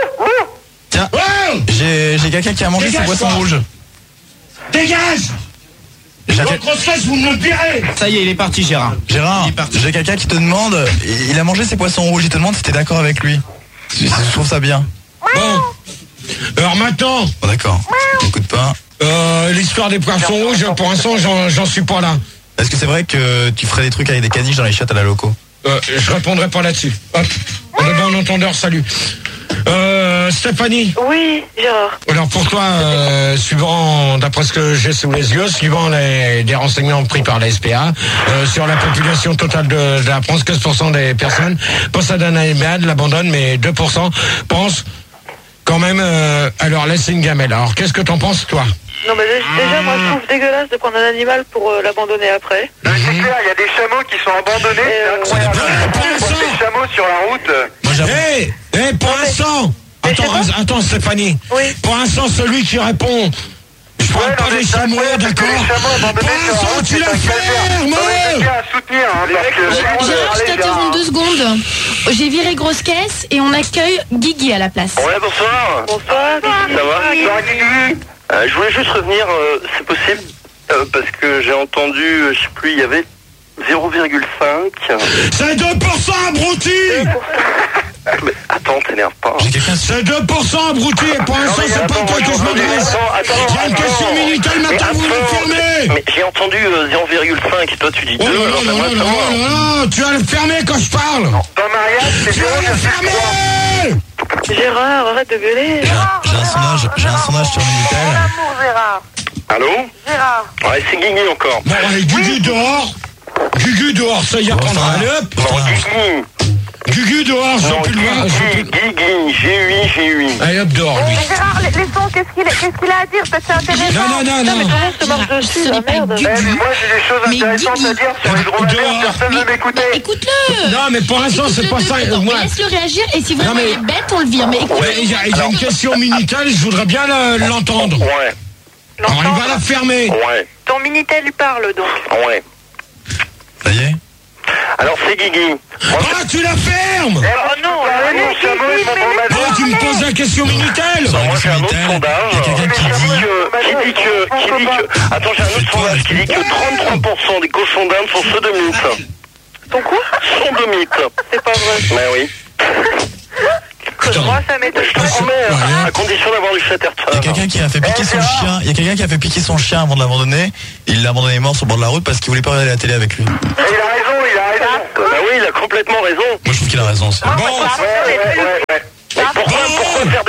Tiens, Oh, j'ai j'ai quelqu'un qui a mangé ses Dégage, poissons toi. rouges. dégage. J'ai Votre quel- grossesse, vous me le direz. Ça y est, il est parti, Gérard. Gérard, j'ai quelqu'un qui te demande, il a mangé ses poissons rouges, il te demande si t'es d'accord avec lui. Je je trouve ça bien. Bon. Alors maintenant, Bon d'accord, écoute pas. euh, l'histoire des poissons rouges, pour l'instant, j'en j'en suis pas là. Est-ce que c'est vrai que tu ferais des trucs avec des caniches dans les chiottes à la loco? Euh, je répondrai pas là-dessus. Hop. En de bon entendeur, salut. Euh, Stéphanie. Oui, Gérard. Alors pour toi, euh, suivant, d'après ce que j'ai sous les yeux, suivant les, des renseignements pris par la S P A, euh, sur la population totale de, de la France, quinze pour cent des personnes possèdent un animal, l'abandonnent, mais deux pour cent pensent quand même euh, à leur laisser une gamelle. Alors qu'est-ce que t'en penses, toi? Non, mais dé- déjà, moi, je trouve dégueulasse de prendre un animal pour euh, l'abandonner après. Non, mais c'est clair, il y a des chameaux qui sont abandonnés, Euh, c'est incroyable. ouais, pour On l'instant. voit des chameaux sur la route. Moi j'avoue. Hé, hé, pour l'instant, mais attends, je sais pas. attends, Stéphanie. Oui. Pour l'instant, celui qui répond, je parle Ouais, pas non, mais des c'est chameaux, incroyable, parce que d'accord? les chameaux Pour abandonnés sur la l'instant, route, tu c'est la un calvaire. fermes. Non, mais c'est bien à soutenir, hein, parce que... Gérard, je Allez, t'interromps deux secondes. J'ai viré Grosse Caisse et on accueille Guigui à la place. Ouais, bonsoir. Bonsoir. Ça va? Bonsoir, Guigui. Euh, je voulais juste revenir, euh, c'est possible, euh, parce que j'ai entendu, euh, je sais plus, il y avait zéro virgule cinq. C'est deux pour cent abruti! Mais attends, t'énerve pas. J'ai quelqu'un C'est deux pour cent abruti et pour l'instant, mais c'est pas attends, à toi que je attends, m'adresse. attends, attends, Il y a une attends. question Minitel, Mais maintenant vous attends, l'affirmez! Mais j'ai entendu euh, zéro virgule cinq et toi tu dis Oh deux, là là alors là j'aimerais là là savoir. là là, tu vas le fermer quand je parle! Ton mariage, c'est Tu zéro vas le virgule fermer! trois. Gérard, arrête de gueuler. J'ai un, j'ai un sondage, j'ai un sondage sur Mon Minitel. amour, Gérard. Allô? Gérard. Ouais, c'est Guigui encore. Bon, allez, Gugu dehors! Gugu dehors, ça y apprendra. Allez hop! Non, Guigui. Gugu dehors, je Non, veux plus le voir. je veux Guigui, plus- Guigui, G huit, G huit. Allez hop dehors, lui. Mais Gérard, les, les sons, qu'est-ce qu'il a, qu'est-ce qu'il a à dire? Peut-être c'est intéressant. Non, non, non, Non, mais non. tout le monde se marche dessus, Ce la n'est pas merde. Gugu. Eh, mais moi, j'ai des choses Mais intéressantes Guigui. à dire sur les dromadaires, Dehors. personne ne veut m'écouter. Mais écoute-le. Non, mais pour l'instant, c'est pas Écoute-le ça. deux secondes. Moi, Mais laisse-le réagir et si vraiment Non, mais- il est bête, on le vire. Mais écoute, Ouais, il y a, il y a une question Minitel, je voudrais bien la- l'entendre. Ouais, Alors, il va la fermer. ouais, Ton Minitel lui parle, donc. ouais. Ça y est? Alors c'est Guigui. Moi, Ah, tu la fermes! Oh non, Allez, mon chameau et mon dromadaire. Oh, tu me poses la question Minitel! Sur la moi j'ai un autre Minitel, sondage il y a quelqu'un qui qui dit dit. que, qui dit que, qui dit que, attends j'ai un autre sondage qui dit que trente-trois pour cent des cochons d'Inde sont sodomites. Ton quoi? Sodomites. C'est pas vrai. Mais oui. Moi, ça m'étonne. Je te promets, à condition d'avoir du Il y a Chatterton. quelqu'un qui a fait piquer son chien. Il y a quelqu'un qui a fait piquer son chien avant de l'abandonner. Il l'a abandonné mort sur le bord de la route parce qu'il voulait pas regarder la télé avec lui. Moi Il a raison, il a raison. Bah oui, il a complètement raison. je trouve qu'il a raison. aussi. Bon, Ouais, ouais, ouais, ouais. Mais pourquoi, pourquoi faire des dépenses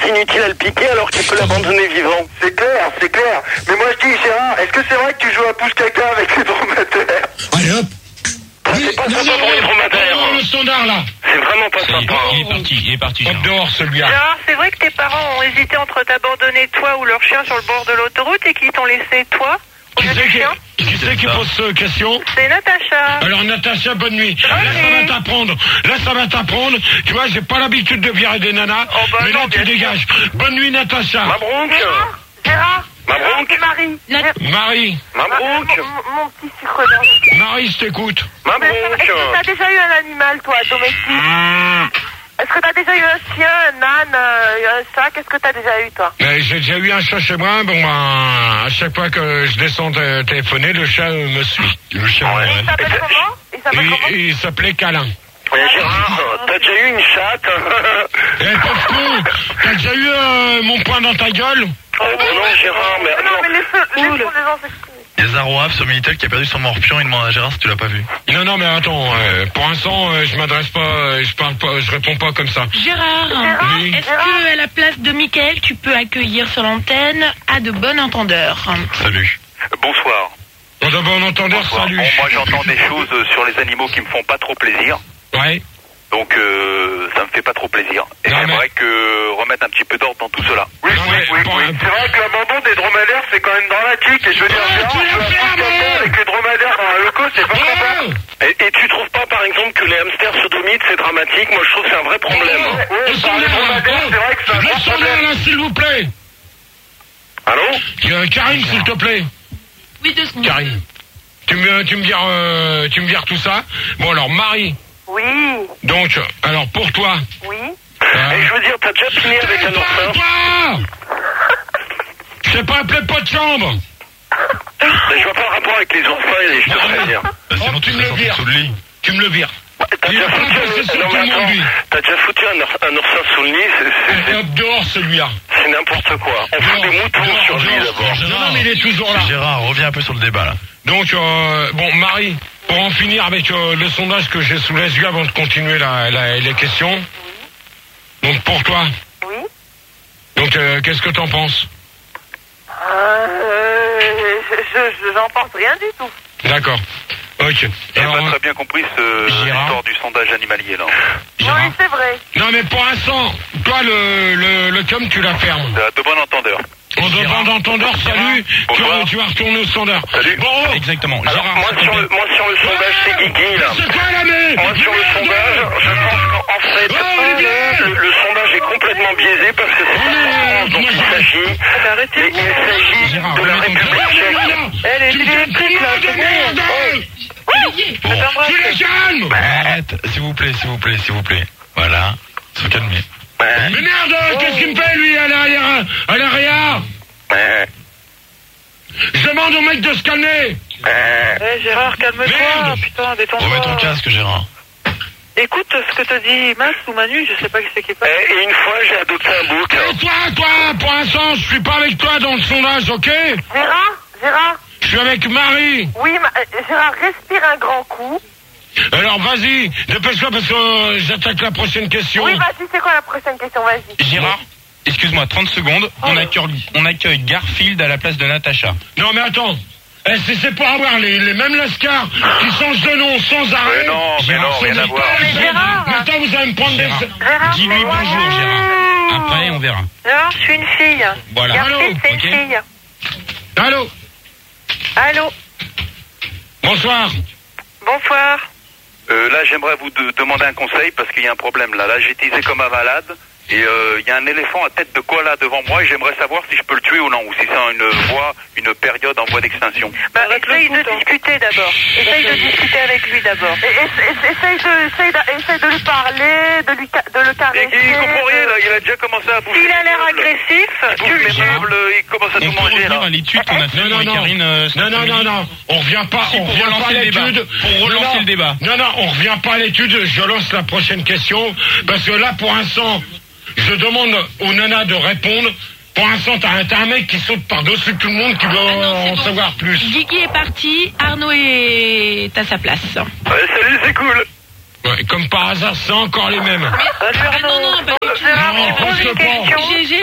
inutile à le piquer alors qu'il peut l'abandonner vivant. C'est clair, c'est clair. Mais moi je dis, Gérard, est-ce que c'est vrai que tu joues à pouce caca avec les dromadaires? Allez hop. C'est pas sympa pour les dromadaires. Oh, le standard là. C'est vraiment pas sympa. Il est parti, il est parti. Hop dehors celui-là. Gérard, c'est vrai que tes parents ont hésité entre t'abandonner toi ou leur chien sur le bord de l'autoroute et qu'ils t'ont laissé toi au lieu du chien? Qui c'est qui pose cette question? C'est Natacha. Alors Natacha, bonne nuit. Là ça va t'apprendre. Là ça va t'apprendre. Tu vois, j'ai pas l'habitude de virer des nanas. Oh, bah mais non, là tu dégages. Bonne nuit Natacha. Mabrouk. Gérard, Gérard, Mabrouk. c'est Marie. Marie. Mabrouk. Mon, mon petit sucre d'orge. Marie, je t'écoute. Mais Est-ce Mabrouk. que t'as déjà eu un animal, toi, domestique? Est-ce que t'as déjà eu un chien, un âne, euh, un chat? Qu'est-ce que t'as déjà eu, toi? Mais j'ai déjà eu un chat chez moi. Bon, ben, à chaque fois que je descends de téléphoner, le chat euh, me suit. Le chat. Ouais. Il s'appelle comment? Il s'appelle Il, comment? il s'appait Câlin. Ouais, Gérard, t'as déjà eu une chatte? Eh, pauvre con, t'as déjà eu euh, mon poing dans ta gueule? Oh bah non, Gérard, mais... Non, mais laisse-le, laissons les gens s'exprimer. Il y a Zaroaf sur Minitel qui a perdu son morpion, il demande à Gérard si tu l'as pas vu. Non, non, mais attends, euh, pour l'instant, euh, je m'adresse pas, euh, je parle pas, je réponds pas comme ça. Gérard, Oui. est-ce que à la place de Mickaël, tu peux accueillir sur l'antenne à de bon entendeur? Salut. Bonsoir. On a bon entendeur, Bonsoir. salut. Bon, moi j'entends des choses euh, sur les animaux qui me font pas trop plaisir. Ouais. Donc euh, ça me fait pas trop plaisir. Et Non, j'aimerais que remettre un petit peu d'ordre dans tout cela. Oui, Non, oui, mais oui, pour oui. un- C'est vrai que l'abandon des dromadaires, c'est quand même dramatique. Et je veux dire, Ah, Gérard, tu je l'as joue à fait, pouce mais- caca avec les dromadaires dans un loco, c'est pas sympa. Oh, Et, et tu trouves pas, par exemple, que les hamsters sodomites, c'est dramatique? Moi, je trouve que c'est un vrai problème. oh, Ouais, le par standard, les dromadaires, là, c'est vrai que c'est un oh, grand le standard, problème. là, s'il vous plaît. Allô? Euh, Karine, s'il te plaît. Oui, deux secondes. Karine. Tu me, tu me vires, euh, tu me vires tout ça. Bon, alors, Marie. Oui, Donc, alors, pour toi. oui. euh, Et je veux dire, t'as déjà fini avec un oursin? Toi Je t'ai pas appelé pas de chambre. Mais je vois pas le rapport avec les oursins, et je te préviens. Bah, Oh, sinon tu tu me serais le sorti vires. sous le lit. Tu me le vires. T'as Il est déjà pas foutu intéressé sur un... Non, tout mais le monde, attends, lui. t'as déjà foutu un, ours- un oursin sous le lit? C'est- c'est- Et hop, dehors, celui-là. C'est n'importe quoi. On fout des moutons dehors, sur lui dehors. d'abord. Non, non, mais il est toujours là. Gérard, reviens un peu sur le débat là. Donc, euh, bon, Marie, pour en finir avec euh, le sondage que j'ai sous les yeux avant de continuer la, la- les questions. Donc, pour toi. Oui. Donc, euh, qu'est-ce que t'en penses? Euh, je, je, j'en pense rien du tout. D'accord. Ok. J'ai Alors, pas très bien compris ce Gérard. l'histoire du sondage animalier là. Gérard. Oui, c'est vrai. Non, mais pour l'instant, toi, le, le, le com, tu la fermes. De, de bon entendeur. On demande d'entendeur, salut. Tu vas, tu vas retourner au standard. Salut. Bon, Exactement. Alors, Gérard, moi, s'il te sur plaît. le, moi, sur le sondage, c'est Guigui, là. c'est quoi la merde? Moi, sur le sondage, je pense qu'en fait, Oh, Olivier le, le sondage est complètement biaisé parce que c'est pas en France dont il s'agit. Arrêtez. Mais il s'agit Gérard, de la remets ton République tchèque. Elle est Tu me fais électrique, là, c'est bon. Bon. Tu les calmes. Arrête, s'il vous plaît, s'il vous plaît, s'il vous plaît. Voilà. Se calmer. Mais merde, qu'est-ce qu'il me fait, lui, à l'arrière? À l'arrière? Ouais. Je demande au mec de se calmer. Eh, Gérard, calme-toi. Merde. Putain, détends-toi. Remets ton casque, Gérard. Écoute ce que te dit Max ou Manu, je sais pas qui c'est qui passe. Et une fois, j'ai adopté un bouc. Et toi, toi, pour l'instant, je suis pas avec toi dans le sondage, ok? Gérard, Gérard. Je suis avec Marie. Oui, ma- euh, Gérard, respire un grand coup. Alors, vas-y, dépêche-toi parce que euh, j'attaque la prochaine question. Oui, vas-y, c'est quoi la prochaine question? Vas-y. Gérard, excuse-moi, trente secondes. On accueille, on accueille Garfield à la place de Natacha. Non, mais attends. Eh, c'est, c'est pour avoir les, les mêmes lascars qui changent de nom sans arrêt. Mais non, mais Gérard, non, c'est rien à des voir. pages. Mais Gérard. Maintenant, vous allez me prendre Gérard. des... Gérard, Dis-lui bonjour, Gérard. Après, on verra. Gérard, je suis une fille. Voilà. Garfield, Allô, c'est ok. une fille. Allô? Allô, Bonsoir. bonsoir. Euh, là, j'aimerais vous de- demander un conseil parce qu'il y a un problème là. Là, j'ai teasé comme un malade et euh, il y a un éléphant à tête de koala devant moi et j'aimerais savoir si je peux le tuer ou non ou si c'est une voie, une période en voie d'extinction. Bah, essaye de discuter d'abord. Essaye de discuter avec lui d'abord. Et- et- et- Essaye de, essaye de, essaye de lui parler, de, lui ca- de le Et caresser. il comprend rien là, il a déjà commencé à bouffer. S'il a les l'air meubles. agressif, Il tu bouffe le les tues. meubles, il commence à On tout peut manger revenir là. à l'étude qu'on a fait Non, non, avec non. Karine. euh, cet Non, non, non, après-midi. non. On revient pas, Si, on pour revient relancer pas à le débat. l'étude. Pour relancer Non, non. le débat. Non, non, on revient pas à l'étude. Je lance la prochaine question. Parce que là, pour l'instant, je demande aux nanas de répondre. Pour l'instant, t'as un, t'as un mec qui saute par-dessus tout le monde qui veut Ah non, c'est en bon. savoir plus. Guigui est parti, Arnaud est à sa place. Ouais, salut, c'est cool. Ouais, comme par hasard, c'est encore les mêmes. Salut Ah non, Arnaud. non, pas du tout. Gérard, Non, tu poses pense une pas. question. G G,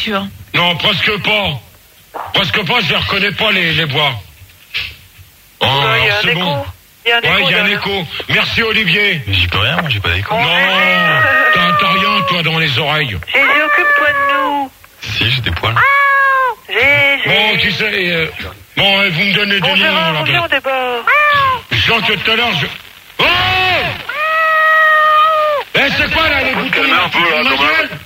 voiture. Non, presque pas. Presque pas, je les reconnais pas, les, les bois. Oh, Il y a alors, un c'est écho. bon. Il y a un écho. Ouais, il y a un derrière. écho. Merci, Olivier. Mais j'y peux rien, moi, j'ai pas d'écho. Non, t'as t'as rien, toi, dans les oreilles. J'ai dit, occupe-toi de nous. Si, j'ai des poils. J'ai, j'ai... Bon, tu sais, euh, bon, euh, vous me donnez Bon, des noms, Gérard, là. on vient au débat. Je sens que tout à l'heure, je... Oh Eh, c'est quoi, là, les boutons, là, un peu, là, ma quand même. gueule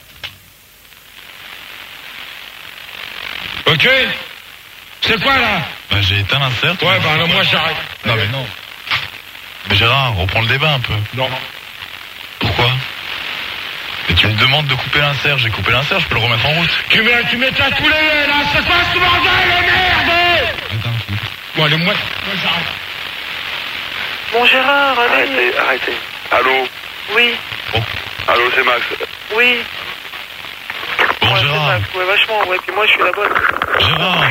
Ok. C'est quoi, là Bah, j'ai éteint l'insert. Ouais, bah, alors, moi, j'arrête. Non, mais non. Mais Gérard, reprends le débat un peu. Non. Pourquoi? Mais tu me demandes de couper l'insert, j'ai coupé l'insert, je peux le remettre en route. Tu mets, tu mets ta poulet, là, c'est quoi ce bordel, merde Bon, allez, moi, moi, j'arrête. Bon, Gérard, allez. Arrêtez, arrêtez. Allô? Oui, Allô, c'est Max. oui. Bon, Ouais, c'est Gérard, Max, ouais, vachement, ouais, puis moi, je suis la bonne. Gérard.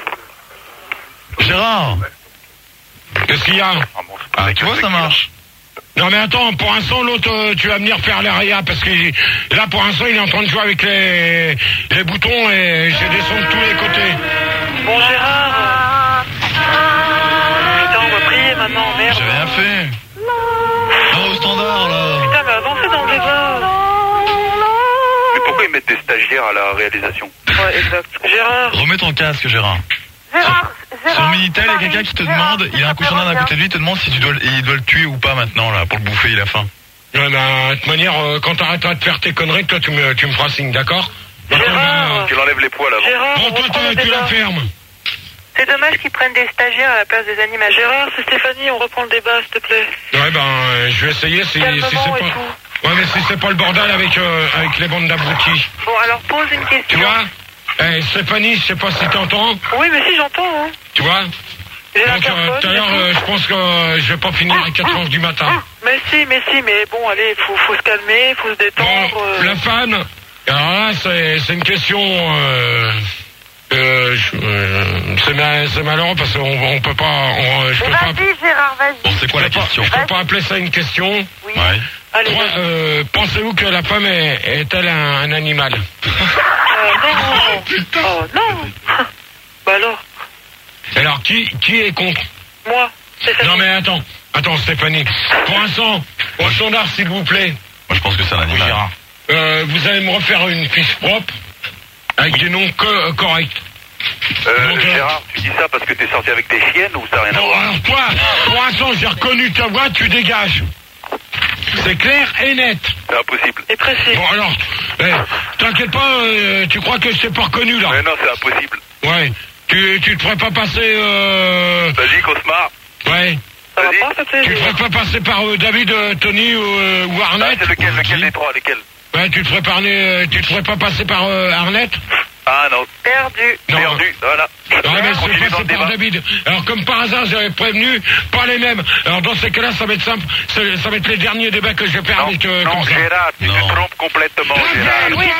Gérard. Qu'est-ce qu'il y a Ah, tu vois, ça marche. Non mais attends, pour l'instant l'autre euh, tu vas venir faire l'aria parce que là pour l'instant il est en train de jouer avec les, les boutons et j'ai des sons de tous les côtés. Bon, Gérard. Putain, on va prier maintenant, merde. J'ai rien fait. Non, au standard, là. Putain, mais avancez dans le débat. Mais pourquoi ils mettent des stagiaires à la réalisation? Ouais, exact. Gérard. Remets ton casque, Gérard. Gérard, Sur Gérard. Minitel, il y a quelqu'un qui te demande, il a un cochon d'Inde à côté de lui, il te demande si tu dois, il doit le tuer ou pas maintenant, là, pour le bouffer, il a faim. Ouais, ben, de toute manière, euh, quand t'arrêteras de faire tes conneries, toi tu me, tu me feras signe, d'accord? Gérard. Qu'il enlève les poils avant. Gérard, Bon, on toi, reprend toi, le tu débat. la fermes. C'est dommage qu'ils prennent des stagiaires à la place des animateurs. Gérard, c'est Stéphanie, on reprend le débat, s'il te plaît. Ouais, ben, euh, je vais essayer si, si Calmement c'est et pas... tout. Ouais, mais si c'est pas le bordel avec, euh, avec les bandes d'abrutis. Bon, alors pose une question. Tu vois? Eh, Stéphanie, je sais pas si t'entends. Oui, mais si, j'entends, hein. Tu vois? J'ai Donc, euh, l'interphone, tout à l'heure, et tout. euh, je pense que euh, je vais pas finir à quatre heures du matin. Mais si, mais si, mais bon, allez, faut, faut se calmer, faut se détendre. Bon, euh. la femme, alors là, c'est c'est une question... Euh, euh, je- euh, c'est ma- c'est malheureux parce qu'on on peut pas... On, je peux pas... Vas-y, Gérard, vas-y. Bon, c'est quoi la question? Je peux pas appeler ça une question. Oui. Ouais. Allez, Moi, vas-y. euh, pensez-vous que la femme est- est-elle un, un animal? Euh, non. Oh, non. Bah alors, Alors, qui, qui est contre? moi, Stéphanie. Non mais attends, attends Stéphanie. Pour l'instant, au standard s'il vous plaît. Moi, je pense que c'est un animal. Gérard. Euh, vous allez me refaire une fiche propre avec des noms co- euh, corrects. Euh, Donc, euh, Gérard, tu dis ça parce que t'es sorti avec des chiennes ou ça n'a rien à Bon, voir? alors toi, pour l'instant j'ai reconnu ta voix, tu dégages. C'est clair et net. C'est impossible. Et précis. Bon alors, eh, t'inquiète pas, euh, tu crois que je t'ai pas reconnu là? Mais non, c'est impossible. Ouais. Tu, tu te ferais pas passer... Euh... Vas-y, Cosmar. Ouais. Ça va Vas-y. pas, ça fait. Tu te ferais pas passer par euh, David, euh, Tony ou, euh, ou Ah, Arnett? c'est lequel, lequel des trois, lesquels? Ouais, tu te ferais parler, euh, tu te ferais pas passer par euh, Arnett? Ah non, Perdu. Non. perdu, voilà. Ouais, mais Continue c'est dans passé le par débat. David. Alors, comme par hasard, j'avais prévenu, pas les mêmes. Alors, dans ces cas-là, ça va être simple. Ça, ça va être les derniers débats que je vais faire Non, avec, euh, non, comme ça. Gérard, tu Non. te trompes complètement, Gérard. Oui,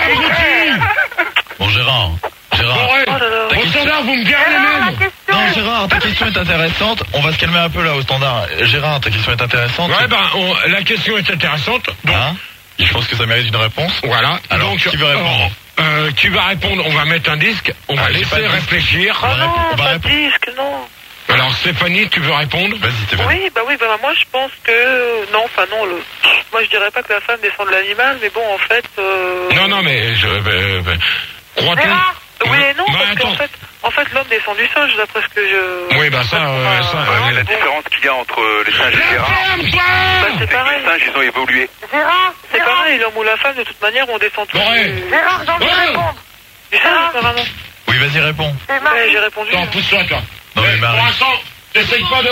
Bon, Gérard. Gérard. Bon, ouais. Oh là là. Ta Au question- standard, vous me direz les Gérard, la mêmes. question. Non, Gérard, ta question est intéressante. On va se calmer un peu là au standard. Gérard, ta question est intéressante. Ouais, ben, on- la question est intéressante. Donc, Hein? Je pense que ça mérite une réponse. voilà. Alors, Donc, qui veut répondre? euh, euh, qui va répondre? On va mettre un disque. On va Ah, j'ai pas laisser de disque. réfléchir. Oh va non, répondre, on va pas de répondre. disque, non. Alors, Stéphanie, tu veux répondre? Vas-y, t'es Oui, bah oui, bah moi je pense que... Non, enfin non, le... moi je dirais pas que la femme descend de l'animal, mais bon, en fait... Euh... Non, non, mais je... Euh, euh, crois-tu? Gérard. Oui et non, Bah, parce qu'en attends. fait, en fait l'homme descend du singe, d'après ce que je... Oui, bah ça, euh, ça... Ouais, mais la bon. différence qu'il y a entre les singes et Gérard, Bah, c'est c'est que pareil. les singes, ils ont évolué. Gérard, C'est Gérard. pareil, l'homme ou la femme, de toute manière, on descend tous Ouais. du... Gérard, j'ai envie de Ouais. répondre. du singe, apparemment. Oui, vas-y, réponds. C'est Ouais, Marie. j'ai répondu. Non, pousse-toi, toi. Non, mais Mais Marie. pour l'instant, n'essaye pas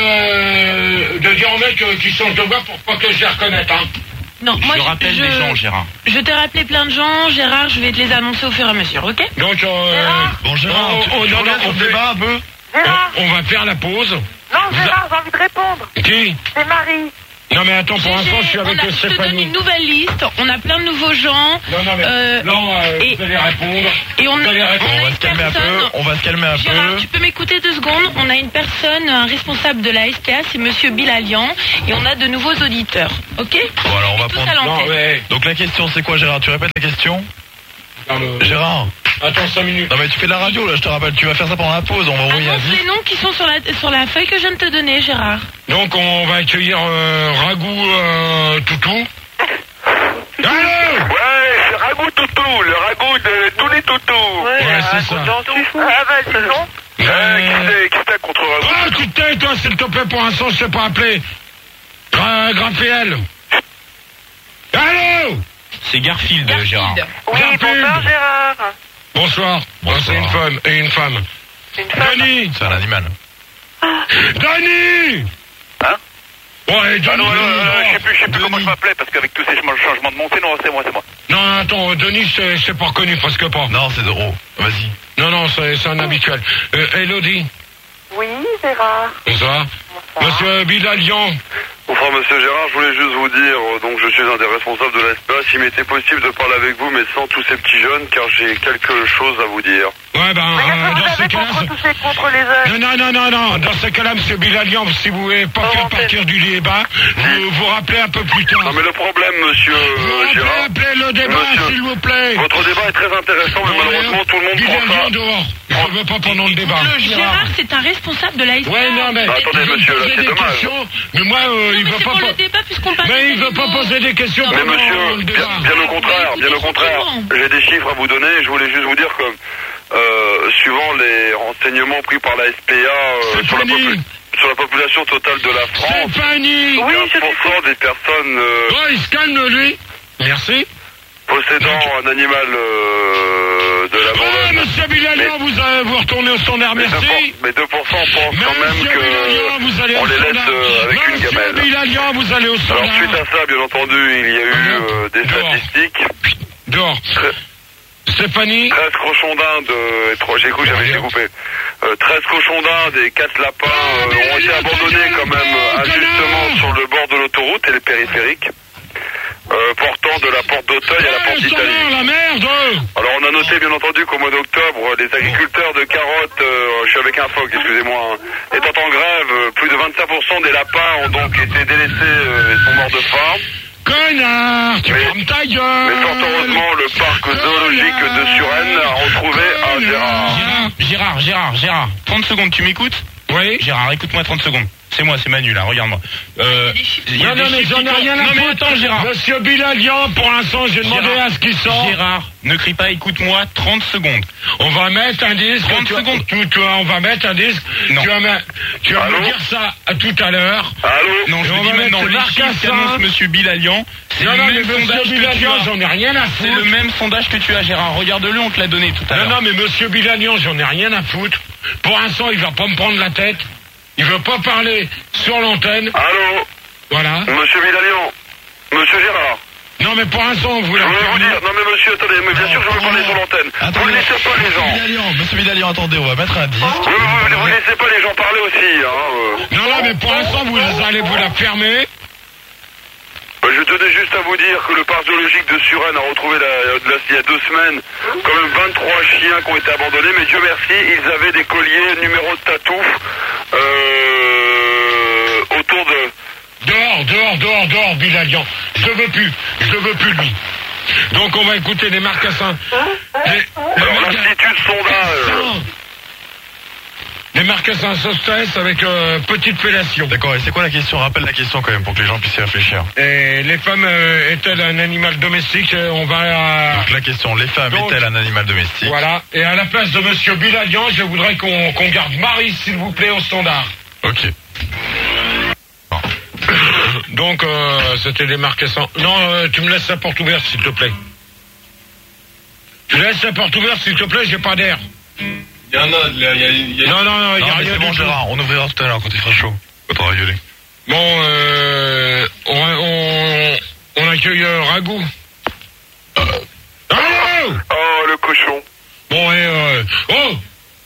de, de dire au mec euh, qui change de voix pour pas que je les reconnaisse, hein. Non, moi, je rappelle je, les gens, Gérard. je t'ai rappelé plein de gens. Gérard, je vais te les annoncer au fur et à mesure, ok? Donc, euh, Bon, Gérard, on, tu, on, tu non, reviens non, sur on le fait- débat un peu? Gérard. on, on va faire la pause. Non, Gérard, j'ai envie de répondre. Qui? C'est Marie. Non, mais attends, pour l'instant, je suis avec on a, euh, je te donne Stéphanie. une nouvelle liste. On a plein de nouveaux gens. Non, non, mais... Euh, non, euh, et- vous allez répondre. Et on, Vous allez on répondre. a On va une se calmer un peu. personne- On va se calmer un Gérard, peu. tu peux m'écouter deux secondes? On a une personne, un responsable de la S P A, c'est Monsieur Bilalian, et on a de nouveaux auditeurs, ok? Bon, alors on va Tous prendre... à Non, l'antenne. mais... Donc la question, c'est quoi, Gérard? Tu répètes la question? dans le- Gérard, Attends cinq minutes. Non mais tu fais de la radio là, je te rappelle, tu vas faire ça pendant la pause, on va envoyer un Annonce zip. les noms qui sont sur la, sur la feuille que je viens de te donner, Gérard. Donc on va accueillir euh, Ragou euh, Toutou. Allô? Ouais, c'est Ragout Toutou, le ragout de tous les toutous. Ouais, c'est ça. Ah, vas-y, non. Euh, qui c'est, qui c'est contre Ragout? Ah, tu te tais, toi, s'il te plaît, pour un son, je sais pas appeler. Gra Graphéel. Allô? C'est Garfield, Gérard. Oui, bonsoir, Gérard. Bonsoir. Bon, c'est une femme et une femme. Une femme. Denis. C'est un animal. Denis. Hein? Ouais, Denis. Ah non, non, non, non, je sais plus, je sais plus comment je m'appelais parce qu'avec tous ces changements de montée, non, c'est moi, c'est moi. Non, attends, euh, Denis, je t'ai pas reconnu, presque pas. Non, c'est Doro. Vas-y. Non, non, c'est c'est un habituel. Euh, Elodie. Oui, Gérard. Bonsoir. Monsieur Bilalian. Bonsoir Monsieur Gérard, je voulais juste vous dire, euh, donc je suis un des responsables de la S P A, s'il m'était possible de parler avec vous, mais sans tous ces petits jeunes, car j'ai quelque chose à vous dire. Ouais, ben, euh, dans ces cas-là... Contre, tous ces contre les jeunes. Non, non, non, non, non, dans ce cas-là, Monsieur Bilalian, si vous voulez pas faire partir du débat, vous vous rappelez un peu plus tard. Non mais le problème, Monsieur euh, Vous Gérard... rappelez le débat, Monsieur, s'il vous plaît. Votre débat est très intéressant, mais malheureusement tout le monde prend Bilalian ça. dehors. Je veux pas pendant le débat. Gérard, c'est un responsable de la S P A. Ouais, non, mais... Bah, attendez, il monsieur, veut là, poser c'est des dommage. questions, mais moi, euh, il veut C'est pas... pour pas- le débat puisqu'on parle Mais il des veut pas animaux. poser des questions Mais pendant monsieur, le bien, débat. bien au contraire, bien au contraire, j'ai des chiffres à vous donner, je voulais juste vous dire que, euh, suivant les renseignements pris par la S P A euh, sur, la popu- sur la population totale de la France, Stéphanie. quinze pour cent des personnes euh, Oh, il se calme, lui. Merci. possédant un animal euh, de la Ouais, bande. monsieur Bilalian, vous, euh, vous retournez au standard, Mais merci. Mais deux pour cent pensent quand même Monsieur Bilalian, vous allez qu'on au les laisse standard. euh, avec une Monsieur gamelle. Bilalian, vous allez au standard. Alors suite à ça, bien entendu, il y a eu euh, des statistiques. Dehors. Stéphanie. treize cochons d'Inde, euh, et trois- j'ai cru, j'avais découpé. Euh, treize cochons d'Inde et quatre lapins euh, ont été abandonnés quand même euh, injustement sur le bord de l'autoroute et les périphériques. Euh, portant de la porte d'Auteuil à la porte d'Italie. La merde. Alors on a noté bien entendu qu'au mois d'octobre, les agriculteurs de carottes, euh, je suis avec un phoque, excusez-moi, hein, étant en grève, euh, plus de vingt-cinq pour cent des lapins ont donc été délaissés euh, et sont morts de faim. Connard, tu fermes ta gueule. Mais fort heureusement, le parc zoologique de Suresnes a retrouvé un Gérard. Gérard, Gérard, Gérard, trente secondes, tu m'écoutes? Oui. Gérard, écoute-moi trente secondes. C'est moi, c'est Manu là, regarde-moi. Euh, il y a Non, des non, mais chiffres j'en qui ai tombent. rien à Non, mais foutre. attends, Gérard. Monsieur Bilalian, pour l'instant, j'ai demandé Gérard, à ce qu'il sorte. Gérard, ne crie pas, écoute-moi trente secondes. On va mettre un disque. trente tu- secondes. Tu, tu- on va mettre un disque. Non. Tu vas, me, tu vas Allô me dire ça à tout à l'heure. Allô? Non, je Et le on dis va maintenant, mettre les Marc chiffres Cassin. qu'annonce Monsieur Bilalian, c'est Non, le non, mais même sondage monsieur que tu Bilalian, as. j'en ai rien à C'est foutre. le même sondage que tu as, Gérard. Regarde-le, on te l'a donné tout à Non, l'heure. non, mais monsieur Bilalian, j'en ai rien à foutre. Pour l'instant, il va pas me prendre la tête. Il veut pas parler sur l'antenne. Allô? Voilà. Monsieur Villalian, Monsieur Gérard. Non, mais pour l'instant, vous Je la voulais vous fermez. dire, non mais monsieur, attendez, mais bien sûr je veux parler sur l'antenne. Vous ne laissez pas les gens. Vidalian, monsieur Vidalian, attendez, on va mettre un disque. Oui, vous, vous laissez pas les gens parler aussi, hein. euh. Non, non, mais pour l'instant, vous allez vous la fermer. Euh, Je tenais juste à vous dire que le parc zoologique de Suresnes a retrouvé la- la- il y a deux semaines quand même vingt-trois chiens qui ont été abandonnés, mais Dieu merci, ils avaient des colliers numéro de tatouf euh, autour de... Dehors, dehors, dehors, dehors, Bilalian. Je le veux plus. Je le veux plus, lui. Donc, on va écouter les marcassins. Les, Alors l'Institut de sondage... les marcassins Sostès avec euh, petite fellation. D'accord, et c'est quoi la question? Rappelle la question quand même pour que les gens puissent y réfléchir. Et les femmes euh, est-elles un animal domestique? Euh, On va... euh, Donc la question, les femmes Donc, est-elle un animal domestique? Voilà. Et à la place de monsieur Bilalian, je voudrais qu'on qu'on garde Marie, s'il vous plaît, au standard. Ok. Donc, euh, c'était les marcassins. Non, euh, tu me laisses la porte ouverte, s'il te plaît. Tu laisses la porte ouverte, s'il te plaît, j'ai pas d'air. Il y en a, il y a, il y a... Non, non, non, il y a mais rien c'est bon, du tout. Gérard, on ouvrira tout à l'heure quand il fera chaud. Faudra rigoler. Bon, euh, on, on, on accueille euh, Ragou. Allô? Oh, le cochon. Bon, et euh, oh!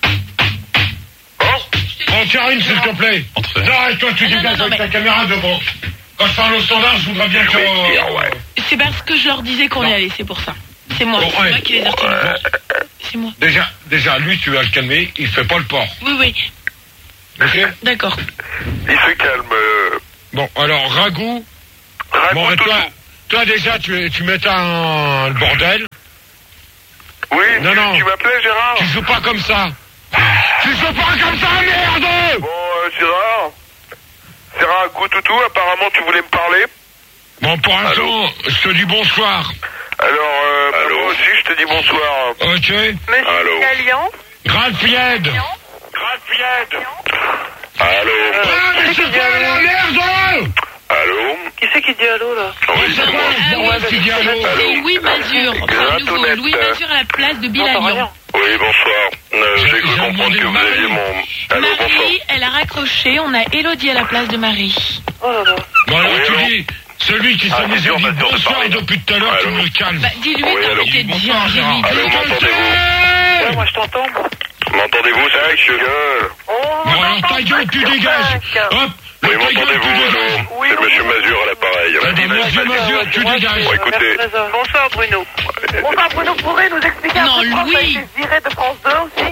Oh, Karine, s'il te plaît. Non, arrête-toi, tu dégages avec ta caméra devant. Quand je parle au standard, je voudrais bien que... euh, C'est parce que je leur disais qu'on y allait, c'est pour ça. C'est moi, Bon, c'est ouais. moi qui les ai retenus. C'est moi. Déjà, déjà, lui, tu vas le calmer, il fait pas le port. Oui, oui. Ok? D'accord. Il se calme. euh. Bon, alors, Ragou. Ragou Bon, et Toutou. toi, toi, déjà, tu, tu mettais un, le bordel. Oui, Non, tu, non. tu m'appelais Gérard? Tu joues pas comme ça. Tu joues pas comme ça, merde. Bon, euh, Gérard. Gérard Goutoutou, apparemment tu voulais me parler. Bon, pour un temps, je te dis bonsoir. Alors, euh, bah, moi aussi je te dis bonsoir. Ok. Allô. Alliance. Gralpied. Gralpied. Allô. Ah, mais c'est quoi la merde? Allô. Qui c'est qui dit allô là? Oui, c'est moi. Ah oui, qui dit allô? c'est Louis Mazur. C'est nouveau. Louis Mazur à la place de Bilalian. Oui, bonsoir. Euh, J'ai cru comprendre que vous aviez mon... Allô, bonsoir. Marie, elle a raccroché. On a Élodie à la place de Marie. Oh là là. Bon, alors Oui, tu allô. dis, celui qui s'amuse à dire bonsoir depuis tout à l'heure, tu me calmes. Bah, dis-lui Oui, allô. d'arrêter de dire. Bonsoir, Gérard. Dis-lui. Allô, m'entendez-vous? Ouais, moi je t'entends. moi. M'entendez-vous, c'est vrai que je gueule. Bon, alors ta gueule, tu dégages. Hop, Oui, le ta gueule, tu m'entendez-vous? dégages. Allô. C'est Monsieur Mazur à l'appareil. Eh ben, Monsieur Mazur, tu dégages. Bon, écoutez. Bonsoir Bruno. Bonsoir Bruno, pourrez nous expliquer Non, un peu pourquoi Louis. ça a été viré de France deux aussi?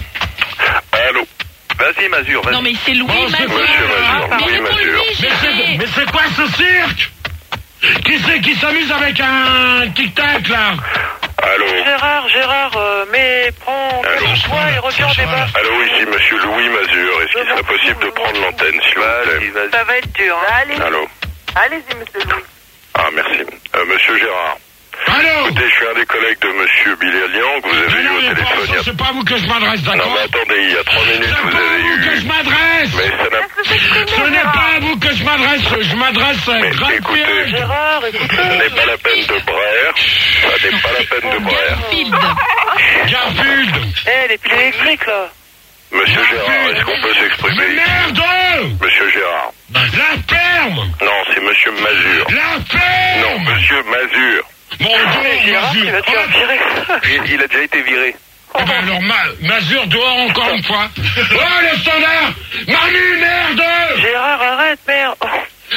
Allô. Vas-y, Mazur, vas-y. Non, mais c'est Louis Bon, c'est Mazur. Monsieur Mazur, Mais Louis réponds-lui, Mazur. Mais c'est, chérie. mais c'est quoi ce cirque? Qui c'est qui s'amuse avec un tic-tac, là? Allô. Gérard, Gérard, euh, mais prends Allô. toi et reviens au débat. Allô, ici Monsieur Louis Mazur. Est-ce qu'il serait possible de prendre l'antenne, s'il vous plaît? Ça va être dur. Hein. Allez, Allô. allez-y monsieur Louis. Ah, merci. Euh, Monsieur Gérard. Allô? Écoutez, je suis un des collègues de Monsieur Bilalian que vous avez eu Non, au mais téléphone. il y pas- a- c'est pas à vous que je m'adresse, Non, d'accord? mais attendez, il y a trois minutes, C'est vous pas à avez vous que je eu... m'adresse! Mais ça n'a... Ce n'est pas à vous que je m'adresse, je m'adresse à Mais Gralpied. écoutez, Gérard, écoute. ce n'est pas la peine de braire. Ça n'est pas la peine de braire. Garfield. Garfield. Eh, les piles électriques là. Monsieur Gérard, est-ce qu'on peut Mais s'exprimer? merde! Monsieur Gérard. La ferme! Non, c'est Monsieur Mazur. La ferme! Non, Monsieur Mazur. Mon Mais Dieu, Gérard, tu Mazur! vas te faire virer. Il, il a déjà été viré. Eh ben alors, Ma- Mazur dehors encore une fois. Oh, le standard! Manu, merde! Gérard, arrête, merde. Oh.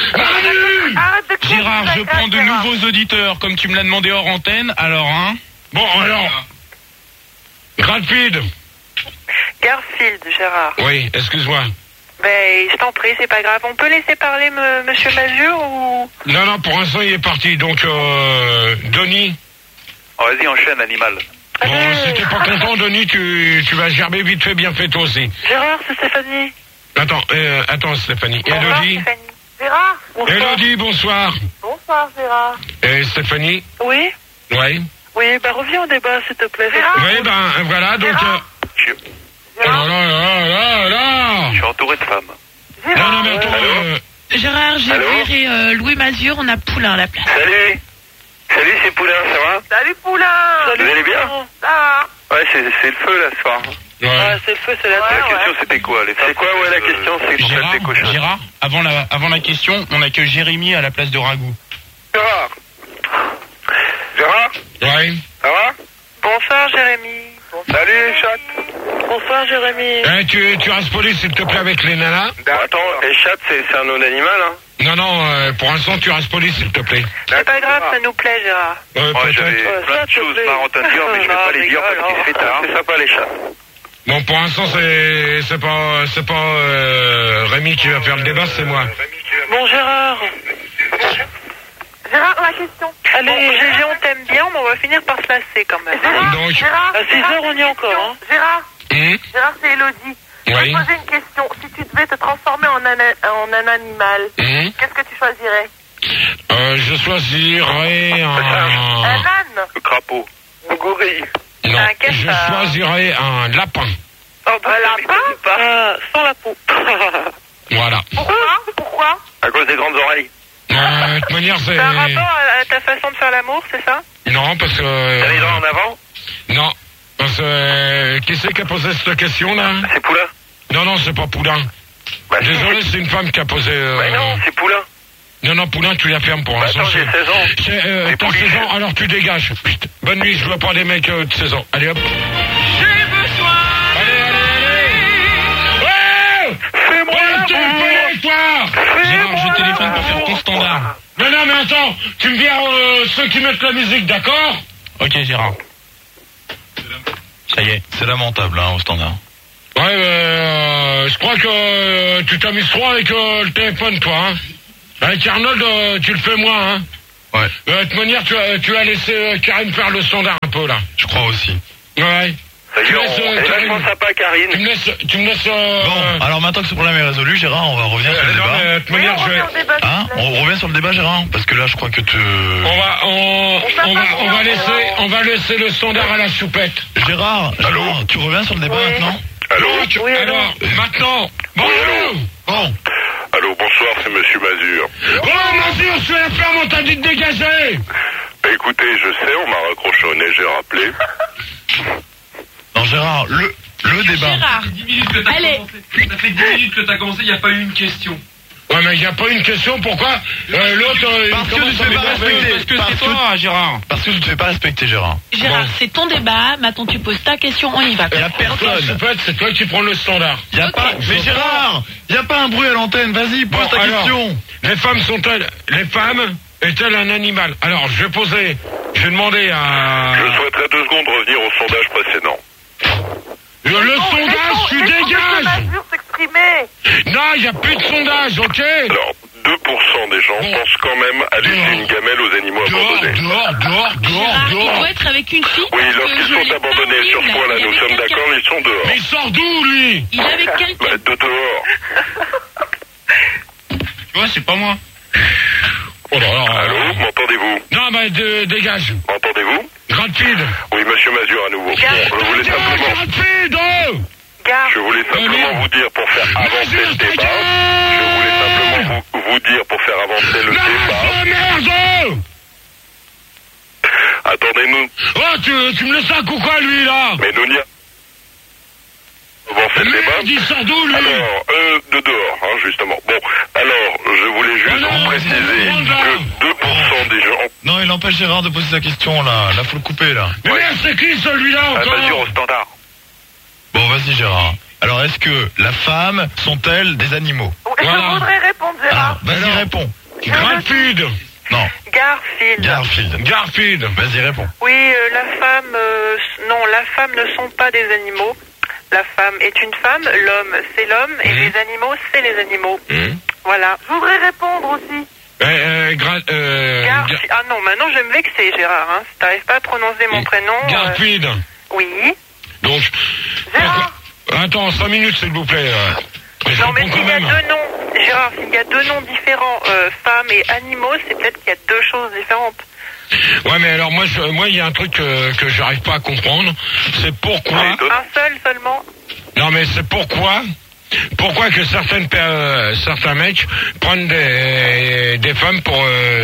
Manu! Arrête de crier, Gérard, ça je casse, prends de Gérard. nouveaux auditeurs, comme tu me l'as demandé hors antenne, alors, hein. Bon, alors. Gralfield. Garfield, Gérard. Oui, excuse-moi. Ben, je t'en prie, c'est pas grave. On peut laisser parler me- Monsieur Mazur ou... Non, non, pour l'instant, il est parti. Donc, euh, Denis. Oh, vas-y, enchaîne, animal. Bon, si t'es pas content, Denis, tu, tu vas gerber vite fait, bien fait, toi aussi. Gérard, c'est Stéphanie. Attends, euh, attends, Stéphanie. Élodie. Stéphanie. Gérard. Bonsoir. Élodie, bonsoir. Bonsoir Gérard. Et Stéphanie. Oui. Oui. Oui, ben reviens au débat, s'il te plaît. Oui, ben, voilà, donc... Euh... Je, Oh là là là là je suis entouré de femmes. Non, non, mais attends, euh... Gérard, j'ai Allô viré euh, Louis Mazur. On a Poulain à la place. Salut. Salut, c'est Poulain, ça va? Salut Poulain. Vous allez bien? Ça va? Ouais, c'est c'est le feu, là, ce soir. Ah, c'est le feu, c'est la La terre. question, c'était quoi les femmes? C'est quoi, ouais, la question? C'est qu'on fait Gérard, des cochons. Gérard, avant la, avant la question, on a que Jérémy à la place de Ragout. Gérard. Gérard? Ouais. Ça va? Bonsoir, Jérémy. Salut, chat. Bonsoir, Jérémy. Eh, tu, tu restes poli, s'il te plaît, avec les nanas. Attends, les chats, c'est c'est un nom d'animal, hein? Non, non, euh, pour l'instant, tu restes poli, s'il te plaît. C'est pas grave, ça nous plaît, Gérard. Euh, Ouais, j'avais peut-être. plein de choses marrantes à dire, mais je vais pas les dire parce qu'il se fait tard. C'est sympa, les chats. Bon, pour l'instant, c'est, c'est pas, c'est pas, euh, Rémi qui va faire le débat, c'est moi. Bon, Gérard. Gérard, la question. Allez, Gégé, on t'aime bien, mais on va finir par se lasser quand même. Gérard, Donc. Gérard, À six heures, on y est encore, hein. Gérard, Hum Gérard, c'est Élodie. Je vais Oui. te poser une question. Si tu devais te transformer en un, en un animal, Hum qu'est-ce que tu choisirais? Euh, je choisirais Un un... âne. Le crapaud. Un gorille. Non, Un je cafard. choisirais un lapin. Oh, bah, un lapin euh, sans la peau. Voilà. Pourquoi? Pourquoi? À cause des grandes oreilles. Euh, de toute manière, c'est... T'as un rapport à, à ta façon de faire l'amour, c'est ça? Non, parce que... euh, T'as les dents en avant? Non, parce que... euh, qui c'est qui a posé cette question-là? C'est Poulain. Non, non, c'est pas Poulain. Bah, si. Désolé, c'est une femme qui a posé... euh, Bah non, c'est Poulain. Non, non, Poulain, tu la fermes pour Bah l'instant. attends, j'ai c'est- seize ans. c'est, euh, C'est T'as poli. seize ans, alors tu dégages. Putain. Bonne nuit, je veux pas des mecs euh, de seize ans. Allez hop. J'ai besoin. Allez, allez, allez. Ouais. Fais-moi Ouais, l'amour. téléphone, toi. Gérard, je téléphone pour faire ton standard. Non, non, mais attends, tu me viens euh, ceux qui mettent la musique, d'accord? Ok, Gérard. Ça y est. C'est lamentable, hein, au standard. Ouais, euh, je crois que euh, tu t'amuses trop avec euh, le téléphone, toi, hein. Avec Arnold, euh, tu le fais moins, hein. Ouais. Euh, de toute manière, tu as, tu as laissé euh, Karine faire le standard. peu, là. Je crois aussi. Ouais. Ça y est, on est vachement sympa, Karine. Tu me laisses... Tu me laisses euh... Bon, alors maintenant que ce problème est résolu, Gérard, on va revenir sur le débat. Non, mais, de toute manière, je vais... Hein, on revient sur le débat, Gérard, parce que là, je crois que tu... On va, on, on, va, on va laisser, on va laisser le standard à la choupette. Gérard, Gérard, tu reviens sur le débat Oui. maintenant? Allô? Oui, alors, maintenant. Bonjour. Bon. Allô, bonsoir, c'est Monsieur Mazur. Oh, Mazur, je suis la ferme, on t'a dit de dégager. Écoutez, je sais, on m'a raccroché au nez, j'ai rappelé. Non, Gérard, le, le débat. Gérard, dix minutes que t'as allez. commencé. Ça fait dix minutes que t'as commencé, il n'y a pas eu une question. Ouais, mais il n'y a pas une question, pourquoi euh, l'autre... Euh, Parce il que tu commence te à fais pas m'énerver. respecter. Parce que Parce c'est que- toi, Gérard. Parce que tu te fais pas respecter, Gérard. Gérard, Bon. c'est ton débat. Maintenant, tu poses ta question, on y va. Il y a La personne. choupette, c'est toi qui prends le standard. Il y a Ok. pas... Mais Gérard, il y a pas un bruit à l'antenne, vas-y, pose Bon, ta alors, question. Les femmes sont-elles... Les femmes est-elle un animal? Alors, je vais poser... Je vais demander à... Je souhaiterais deux secondes revenir au sondage précédent. Le, le sondage, tu dégages. Mazur s'exprimer. Non, il n'y a plus de sondage, ok? Alors, deux pour cent des gens Bon. pensent quand même à laisser Dehors. une gamelle aux animaux Dehors, abandonnés. dehors, dehors, dehors, Gérard, il dehors. doit être avec une fille. Oui, parce que lorsqu'ils je sont l'ai abandonnés pas vu, sur ce il a- point-là, il nous est sommes avec d'accord, quelqu'un. ils sont dehors. Mais il sort d'où, lui? Il est avec quelqu'un. Bah, de dehors. Tu vois, c'est pas moi. Oh là là. Allô, m'entendez-vous? Non, bah, de- dégage. M'entendez-vous? Rapide. Oui, Monsieur Mazur à nouveau. Bon, je voulais simplement, Rapide, oh. je voulais simplement vous dire pour faire avancer le débat. Je voulais simplement vous, vous dire pour faire avancer le débat. Merde. Attendez-nous. Oh, tu, tu me laisses un coup quoi, lui, là? Mais nous n'y a... Avancer le débat. Merde, il sort d'où, lui? Alors, euh, de dehors, hein, justement. Bon, alors, je voulais juste Ah non, vous préciser que deux pour cent des gens... Non, il empêche Gérard de poser sa question, là. Là, faut le couper, là. Mais merde, c'est qui, celui-là, Ah, encore? Mazur au standard. Bon, vas-y, Gérard. Alors, est-ce que la femme sont-elles des animaux? Je Voilà. voudrais répondre, Gérard. Ah, vas-y, réponds. Garfield. Non, Garfield. Garfield. Garfield. Vas-y, réponds. Oui, euh, la femme, euh, s- non, la femme ne sont pas des animaux. La femme est une femme, l'homme c'est l'homme et les animaux c'est les animaux. Voilà. Je voudrais répondre aussi. Euh, euh, gra- euh, Garfi- Gar- Ah non, maintenant je vais me vexer, Gérard. Hein. Si t'arrives pas à prononcer mon prénom. euh, Garfield. Oui. Donc, Gérard. pourquoi- attends, cinq minutes, s'il vous plaît. euh. Je Non, mais réponds s'il quand y a même. deux noms, Gérard, s'il y a deux noms différents, euh, femmes et animaux, c'est peut-être qu'il y a deux choses différentes. Ouais, mais alors moi, je, moi, il y a un truc que, que j'arrive pas à comprendre. C'est pourquoi. Un seul seulement. Non, mais c'est pourquoi. Pourquoi que certaines, per- euh, certains mecs prennent des, des femmes pour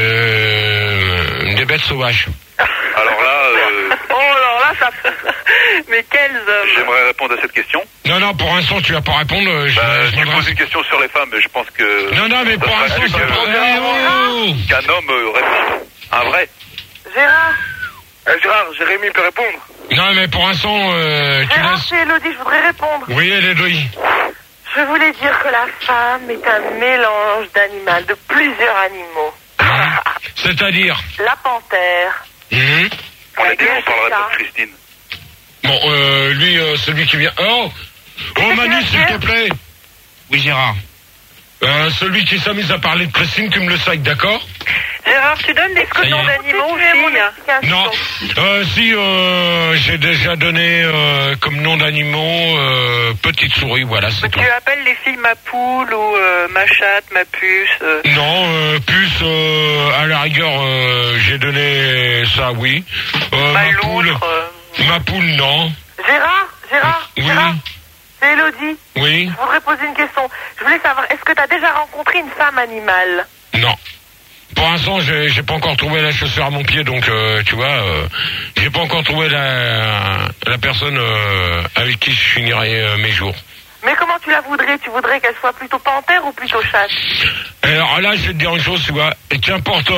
euh, des bêtes sauvages. Alors là, euh, Oh, alors là, ça. Mais quels hommes. J'aimerais répondre à cette question. Non, non, pour l'instant, tu vas pas répondre. euh, Je, Bah, je tu m'adresse- poses une question sur les femmes, mais je pense que... Non, non, mais ça pour serait l'instant, plus c'est que- pas. Eh, oh Qu'un homme euh, répond. Un vrai. Gérard. Eh, Gérard, Jérémy peut répondre. Non, mais pour l'instant, euh, tu Gérard, laisses. c'est Elodie, je voudrais répondre. Oui, Elodie. Je voulais dire que la femme est un mélange d'animal, de plusieurs animaux. C'est-à-dire. La panthère. Mhm. On a dit La qu'on parlerait guêpe, pas de Christine. Bon, euh, lui, euh, celui qui vient. Oh Oh, Manu, s'il te plaît. Oui, Gérard. Euh, celui qui s'amuse à parler de Christine, tu me le sacs, d'accord? Gérard, tu donnes des Ça y noms est. d'animaux aux filles? Non. Euh, si, euh, j'ai déjà donné euh, comme nom d'animaux euh, petite souris, voilà, c'est tout. Tu appelles les filles ma poule ou euh, ma chatte, ma puce euh. Non, euh, plus euh, à la rigueur, euh, j'ai donné ça, oui. Euh, Ma ma poule, loutre, euh. ma poule, non. Gérard, Gérard, Oui, Gérard, c'est Elodie. oui, Je voudrais poser une question. Je voulais savoir, est-ce que tu as déjà rencontré une femme animale? non. Pour l'instant, j'ai j'ai pas encore trouvé la chaussure à mon pied, donc euh, tu vois, euh, j'ai pas encore trouvé la la personne euh, avec qui je finirai euh, mes jours. Mais comment tu la voudrais? Tu voudrais qu'elle soit plutôt panthère ou plutôt chatte? Alors là, je vais te dire une chose, tu vois, et qu'importe,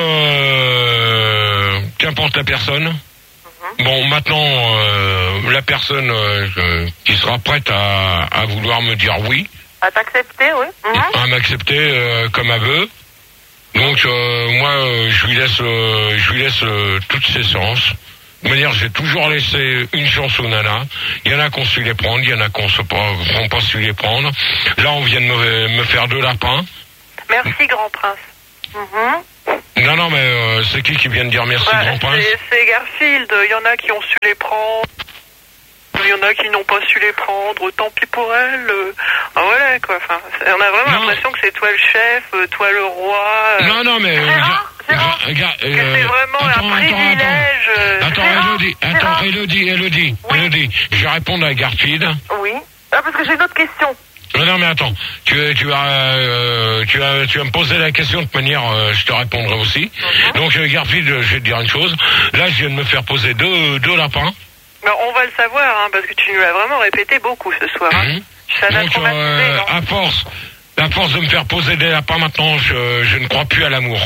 euh, qu'importe la personne. Bon, maintenant, euh, la personne euh, qui sera prête à, à vouloir me dire oui, À t'accepter, oui. Mhm. à m'accepter euh, comme elle veut. Donc euh, moi, euh, je lui laisse, euh, je lui laisse euh, toutes ses chances. De manière, j'ai toujours laissé une chance aux nanas. Il y en a qu'on su les prendre, il y en a qu'on se pas, qu'on pas su les prendre. Là, on vient de me, me faire deux lapins. Merci, grand prince. Mhm. Non, non, mais euh, c'est qui qui vient de dire merci, Bah, grand prince? c'est, c'est Garfield. Il y en a qui ont su les prendre. Il y en a qui n'ont pas su les prendre. Tant pis pour elle. Euh... Ah, voilà, quoi. Enfin, c'est- on a vraiment Non. l'impression que c'est toi le chef, euh, toi le roi. euh. Non, non, mais... euh, Gérard, ga- ga- que euh, c'est vraiment attends, un attends, privilège. euh, Attends, Gérard, Elodie, attends, Gérard. Elodie, Elodie, Elodie, je vais répondre à Garfield. Oui. Ah, parce que j'ai une autre question. Non, non, mais attends, tu, tu, vas, euh, tu, vas, tu vas me poser la question de toute manière, euh, je te répondrai aussi. Donc, euh, Garfield, je vais te dire une chose. Là, je viens de me faire poser deux, deux lapins. Ben, on va le savoir, hein, parce que tu nous l'as vraiment répété beaucoup ce soir. Hein. Ça t'a Donc, traumatisé, euh, non à force, à force de me faire poser des lapins, maintenant, je, je ne crois plus à l'amour.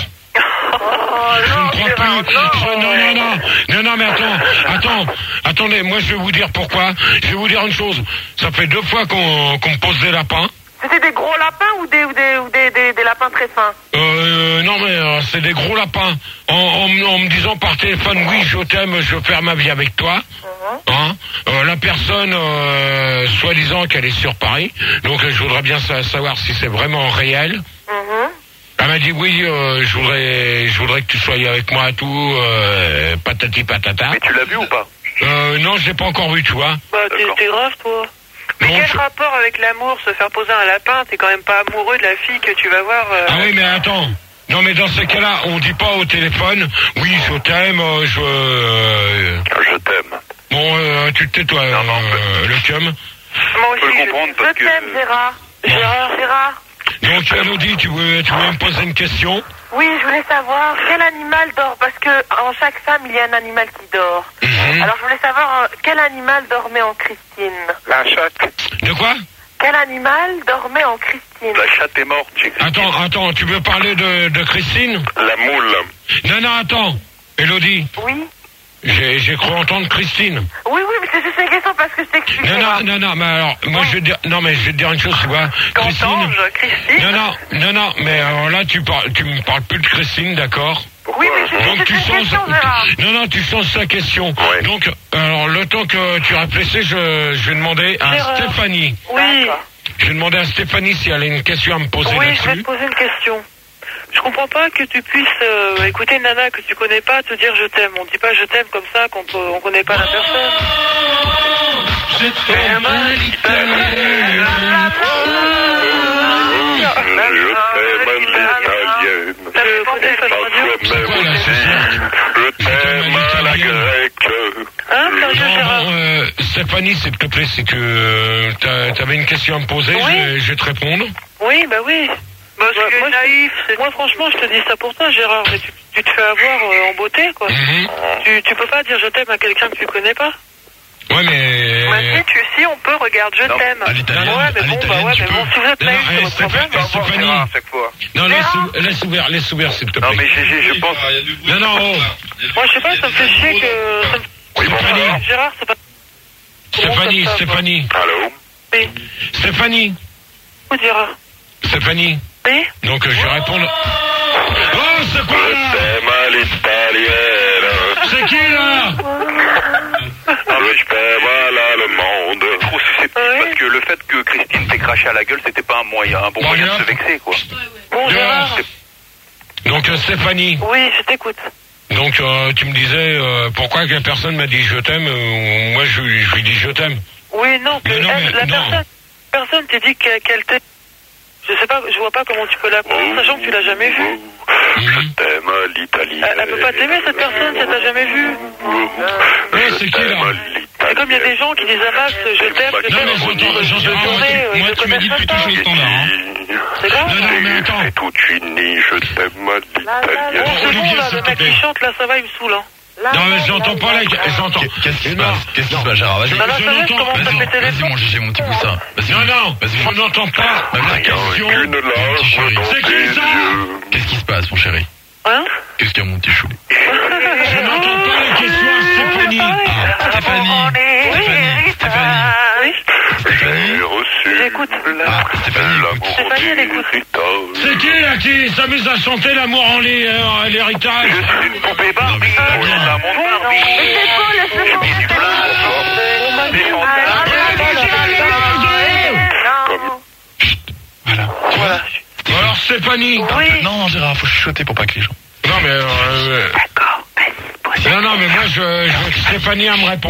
Je ne crois plus. Je- non, non, non. Non, non, mais attends, attends, attendez, moi, je vais vous dire pourquoi. Je vais vous dire une chose. Ça fait deux fois qu'on qu'on me pose des lapins. C'était des gros lapins ou des, ou des, ou des, des, des lapins très fins? Euh, non, mais euh, c'est des gros lapins. En, en, en me disant par téléphone, oui, je t'aime, je veux faire ma vie avec toi. Hein Euh, la personne, euh, soi-disant qu'elle est sur Paris. Donc, euh, je voudrais bien sa- savoir si c'est vraiment réel. Elle m'a dit oui, euh, je voudrais, je voudrais que tu sois avec moi et tout, euh, patati patata. Mais tu l'as vu ou pas? Euh, non, je l'ai pas encore vu, tu vois. Bah, t'es, t'es grave, toi. Mais Non, quel je- rapport avec l'amour, se faire poser un lapin? T'es quand même pas amoureux de la fille que tu vas voir. euh, Ah oui, mais attends. Non, mais dans ces cas-là, on dit pas au téléphone, oui, je t'aime, euh, je... euh, Je t'aime. Bon, euh, tu te tais-toi, euh, le cum. Moi Je peux le comprendre parce Je que... t'aime, Gérard. Gérard, Gérard. Donc, Elodie, tu veux, tu veux me poser une question? Oui, je voulais savoir quel animal dort, parce que en chaque femme, il y a un animal qui dort. Mhm. Alors, je voulais savoir euh, quel animal dormait en Christine. La chatte. De quoi? Quel animal dormait en Christine? La chatte est morte, j'ai cru. Attends, attends, tu veux parler de, de Christine? La moule. Non, non, attends. Elodie, Oui. j'ai j'ai cru entendre Christine. Oui, oui, mais c'est juste une question parce que je t'explique. Non, non, non, non, mais alors, moi, je vais te dire, non, mais je vais te dire une chose, tu vois. Christine. Christine. Non, non, non, non, mais alors là, tu parles, tu me parles plus de Christine, d'accord? Oui, mais c'est Donc juste tu une changes, question, Gérard. non, non, tu changes sa question. Donc, alors, le temps que tu réfléchis, je, je vais demander à Gérard. Stéphanie. Oui. Je vais demander à Stéphanie si elle a une question à me poser Oui, je vais te là-dessus. poser une question. Je comprends pas que tu puisses euh, écouter une nana que tu connais pas te dire je t'aime. On dit pas je t'aime comme ça quand on, on connaît pas la personne. Je t'aime à l'italienne. Je t'aime à la grecque. Hein, Non, bon, euh, Stéphanie, s'il te plaît, c'est que euh, t'as- t'avais une question à me poser, je, vais, je vais te répondre. Oui, bah oui. Bah, moi, naïf. Moi, franchement, je te dis ça pour toi, Gérard. Mais tu, tu te fais avoir euh, en beauté, quoi. tu, tu peux pas dire je t'aime à quelqu'un que tu connais pas. Ouais, mais... Bah, si, tu, si, on peut, regarde, je t'aime. à l'italienne, Ouais, mais à bon, bah l'italienne, ouais, tu mais bon, peux. si vous êtes Non, naïf, non, c'est eh, votre problème. Stéphanie, Stéphanie. À chaque fois. Non, laisse, ou- laisse ouvert, laisse ouvert, s'il te plaît. Non, mais j'ai- j'ai- je pense... Non, non, oh. Moi, je sais pas, ça me fait chier que... ça me- Stéphanie. Gérard, c'est pas... Stéphanie, Stéphanie. Allô? Oui. Stéphanie. Où Gérard? Stéphanie. Oui. Donc, euh, je vais répondre... Oh, c'est quoi, là? Je t'aime à l'italienne. C'est qui, là? Je t'aime à l'allemande. Trop susceptible parce que le fait que Christine t'ait craché à la gueule, c'était pas un moyen, un bon moyen de se vexer, quoi. Bon, Gérard. Donc, euh, Stéphanie. Oui, je t'écoute. Donc, euh, tu me disais, euh, pourquoi que la personne m'a dit je t'aime, euh, moi, je, je lui dis je t'aime. Oui, non, que Mais non, elle, mais la non. personne, personne t'a dit qu'elle qu'elle t'aime. Je sais pas, je vois pas comment tu peux l'appeler, sachant que tu l'as jamais vue. Je t'aime à l'italienne. Elle, elle peut pas t'aimer, cette personne, si elle t'a jamais vue. Ouais, c'est qui, là? C'est comme il y a des gens qui disent à Max, je t'aime, je Non, t'aime. mais j'entends, j'entends, Je moi, connais, tu- euh, moi, je tu m'as dit connais depuis pas toujours ça. le standard, hein. C'est grave. Non, non, mais attends. C'est toute unie, je t'aime à l'italienne. Bon, c'est bon, là, le mec qui chante, là, ça va, il me saoule, hein. Non, mais j'entends pas, là, j'entends. Qu'est-ce qui se passe? Qu'est-ce qui se passe, Gérard? Vas-y. Bah, là, ça va, je commence à péter les Vas-y, mon Gégé, mon petit poussin. Vas-y. Non, non, je n'entends pas la question. Une larme chéri. dans C'est tes qui, ça? yeux. Qu'est-ce qui se passe, mon chéri? Hein? Qu'est-ce qu'il y a, mon petit chou? Je n'entends pas la question à Stéphanie. Ah, Stéphanie. Stéphanie. Stéphanie. Oui. J'ai reçu J'écoute. Ah, Stéphanie. l'amour Stéphanie, elle écoute. d'héritage. C'est qui, là, qui s'amuse à chanter l'amour en lait, euh, l'héritage? Je suis une poupée Barbie. Oui, ça monte Barbie. Mais c'est faux, laisse-le chanter. Et du blanc. Des fantasmes. Voilà. Alors, Stéphanie. Oui. Non, Gérard, faut chuchoter pour pas que les gens. Ouais, Non, mais... Euh, D'accord, vas-y, pose. Non, non, mais moi, je, je Stéphanie, elle me répond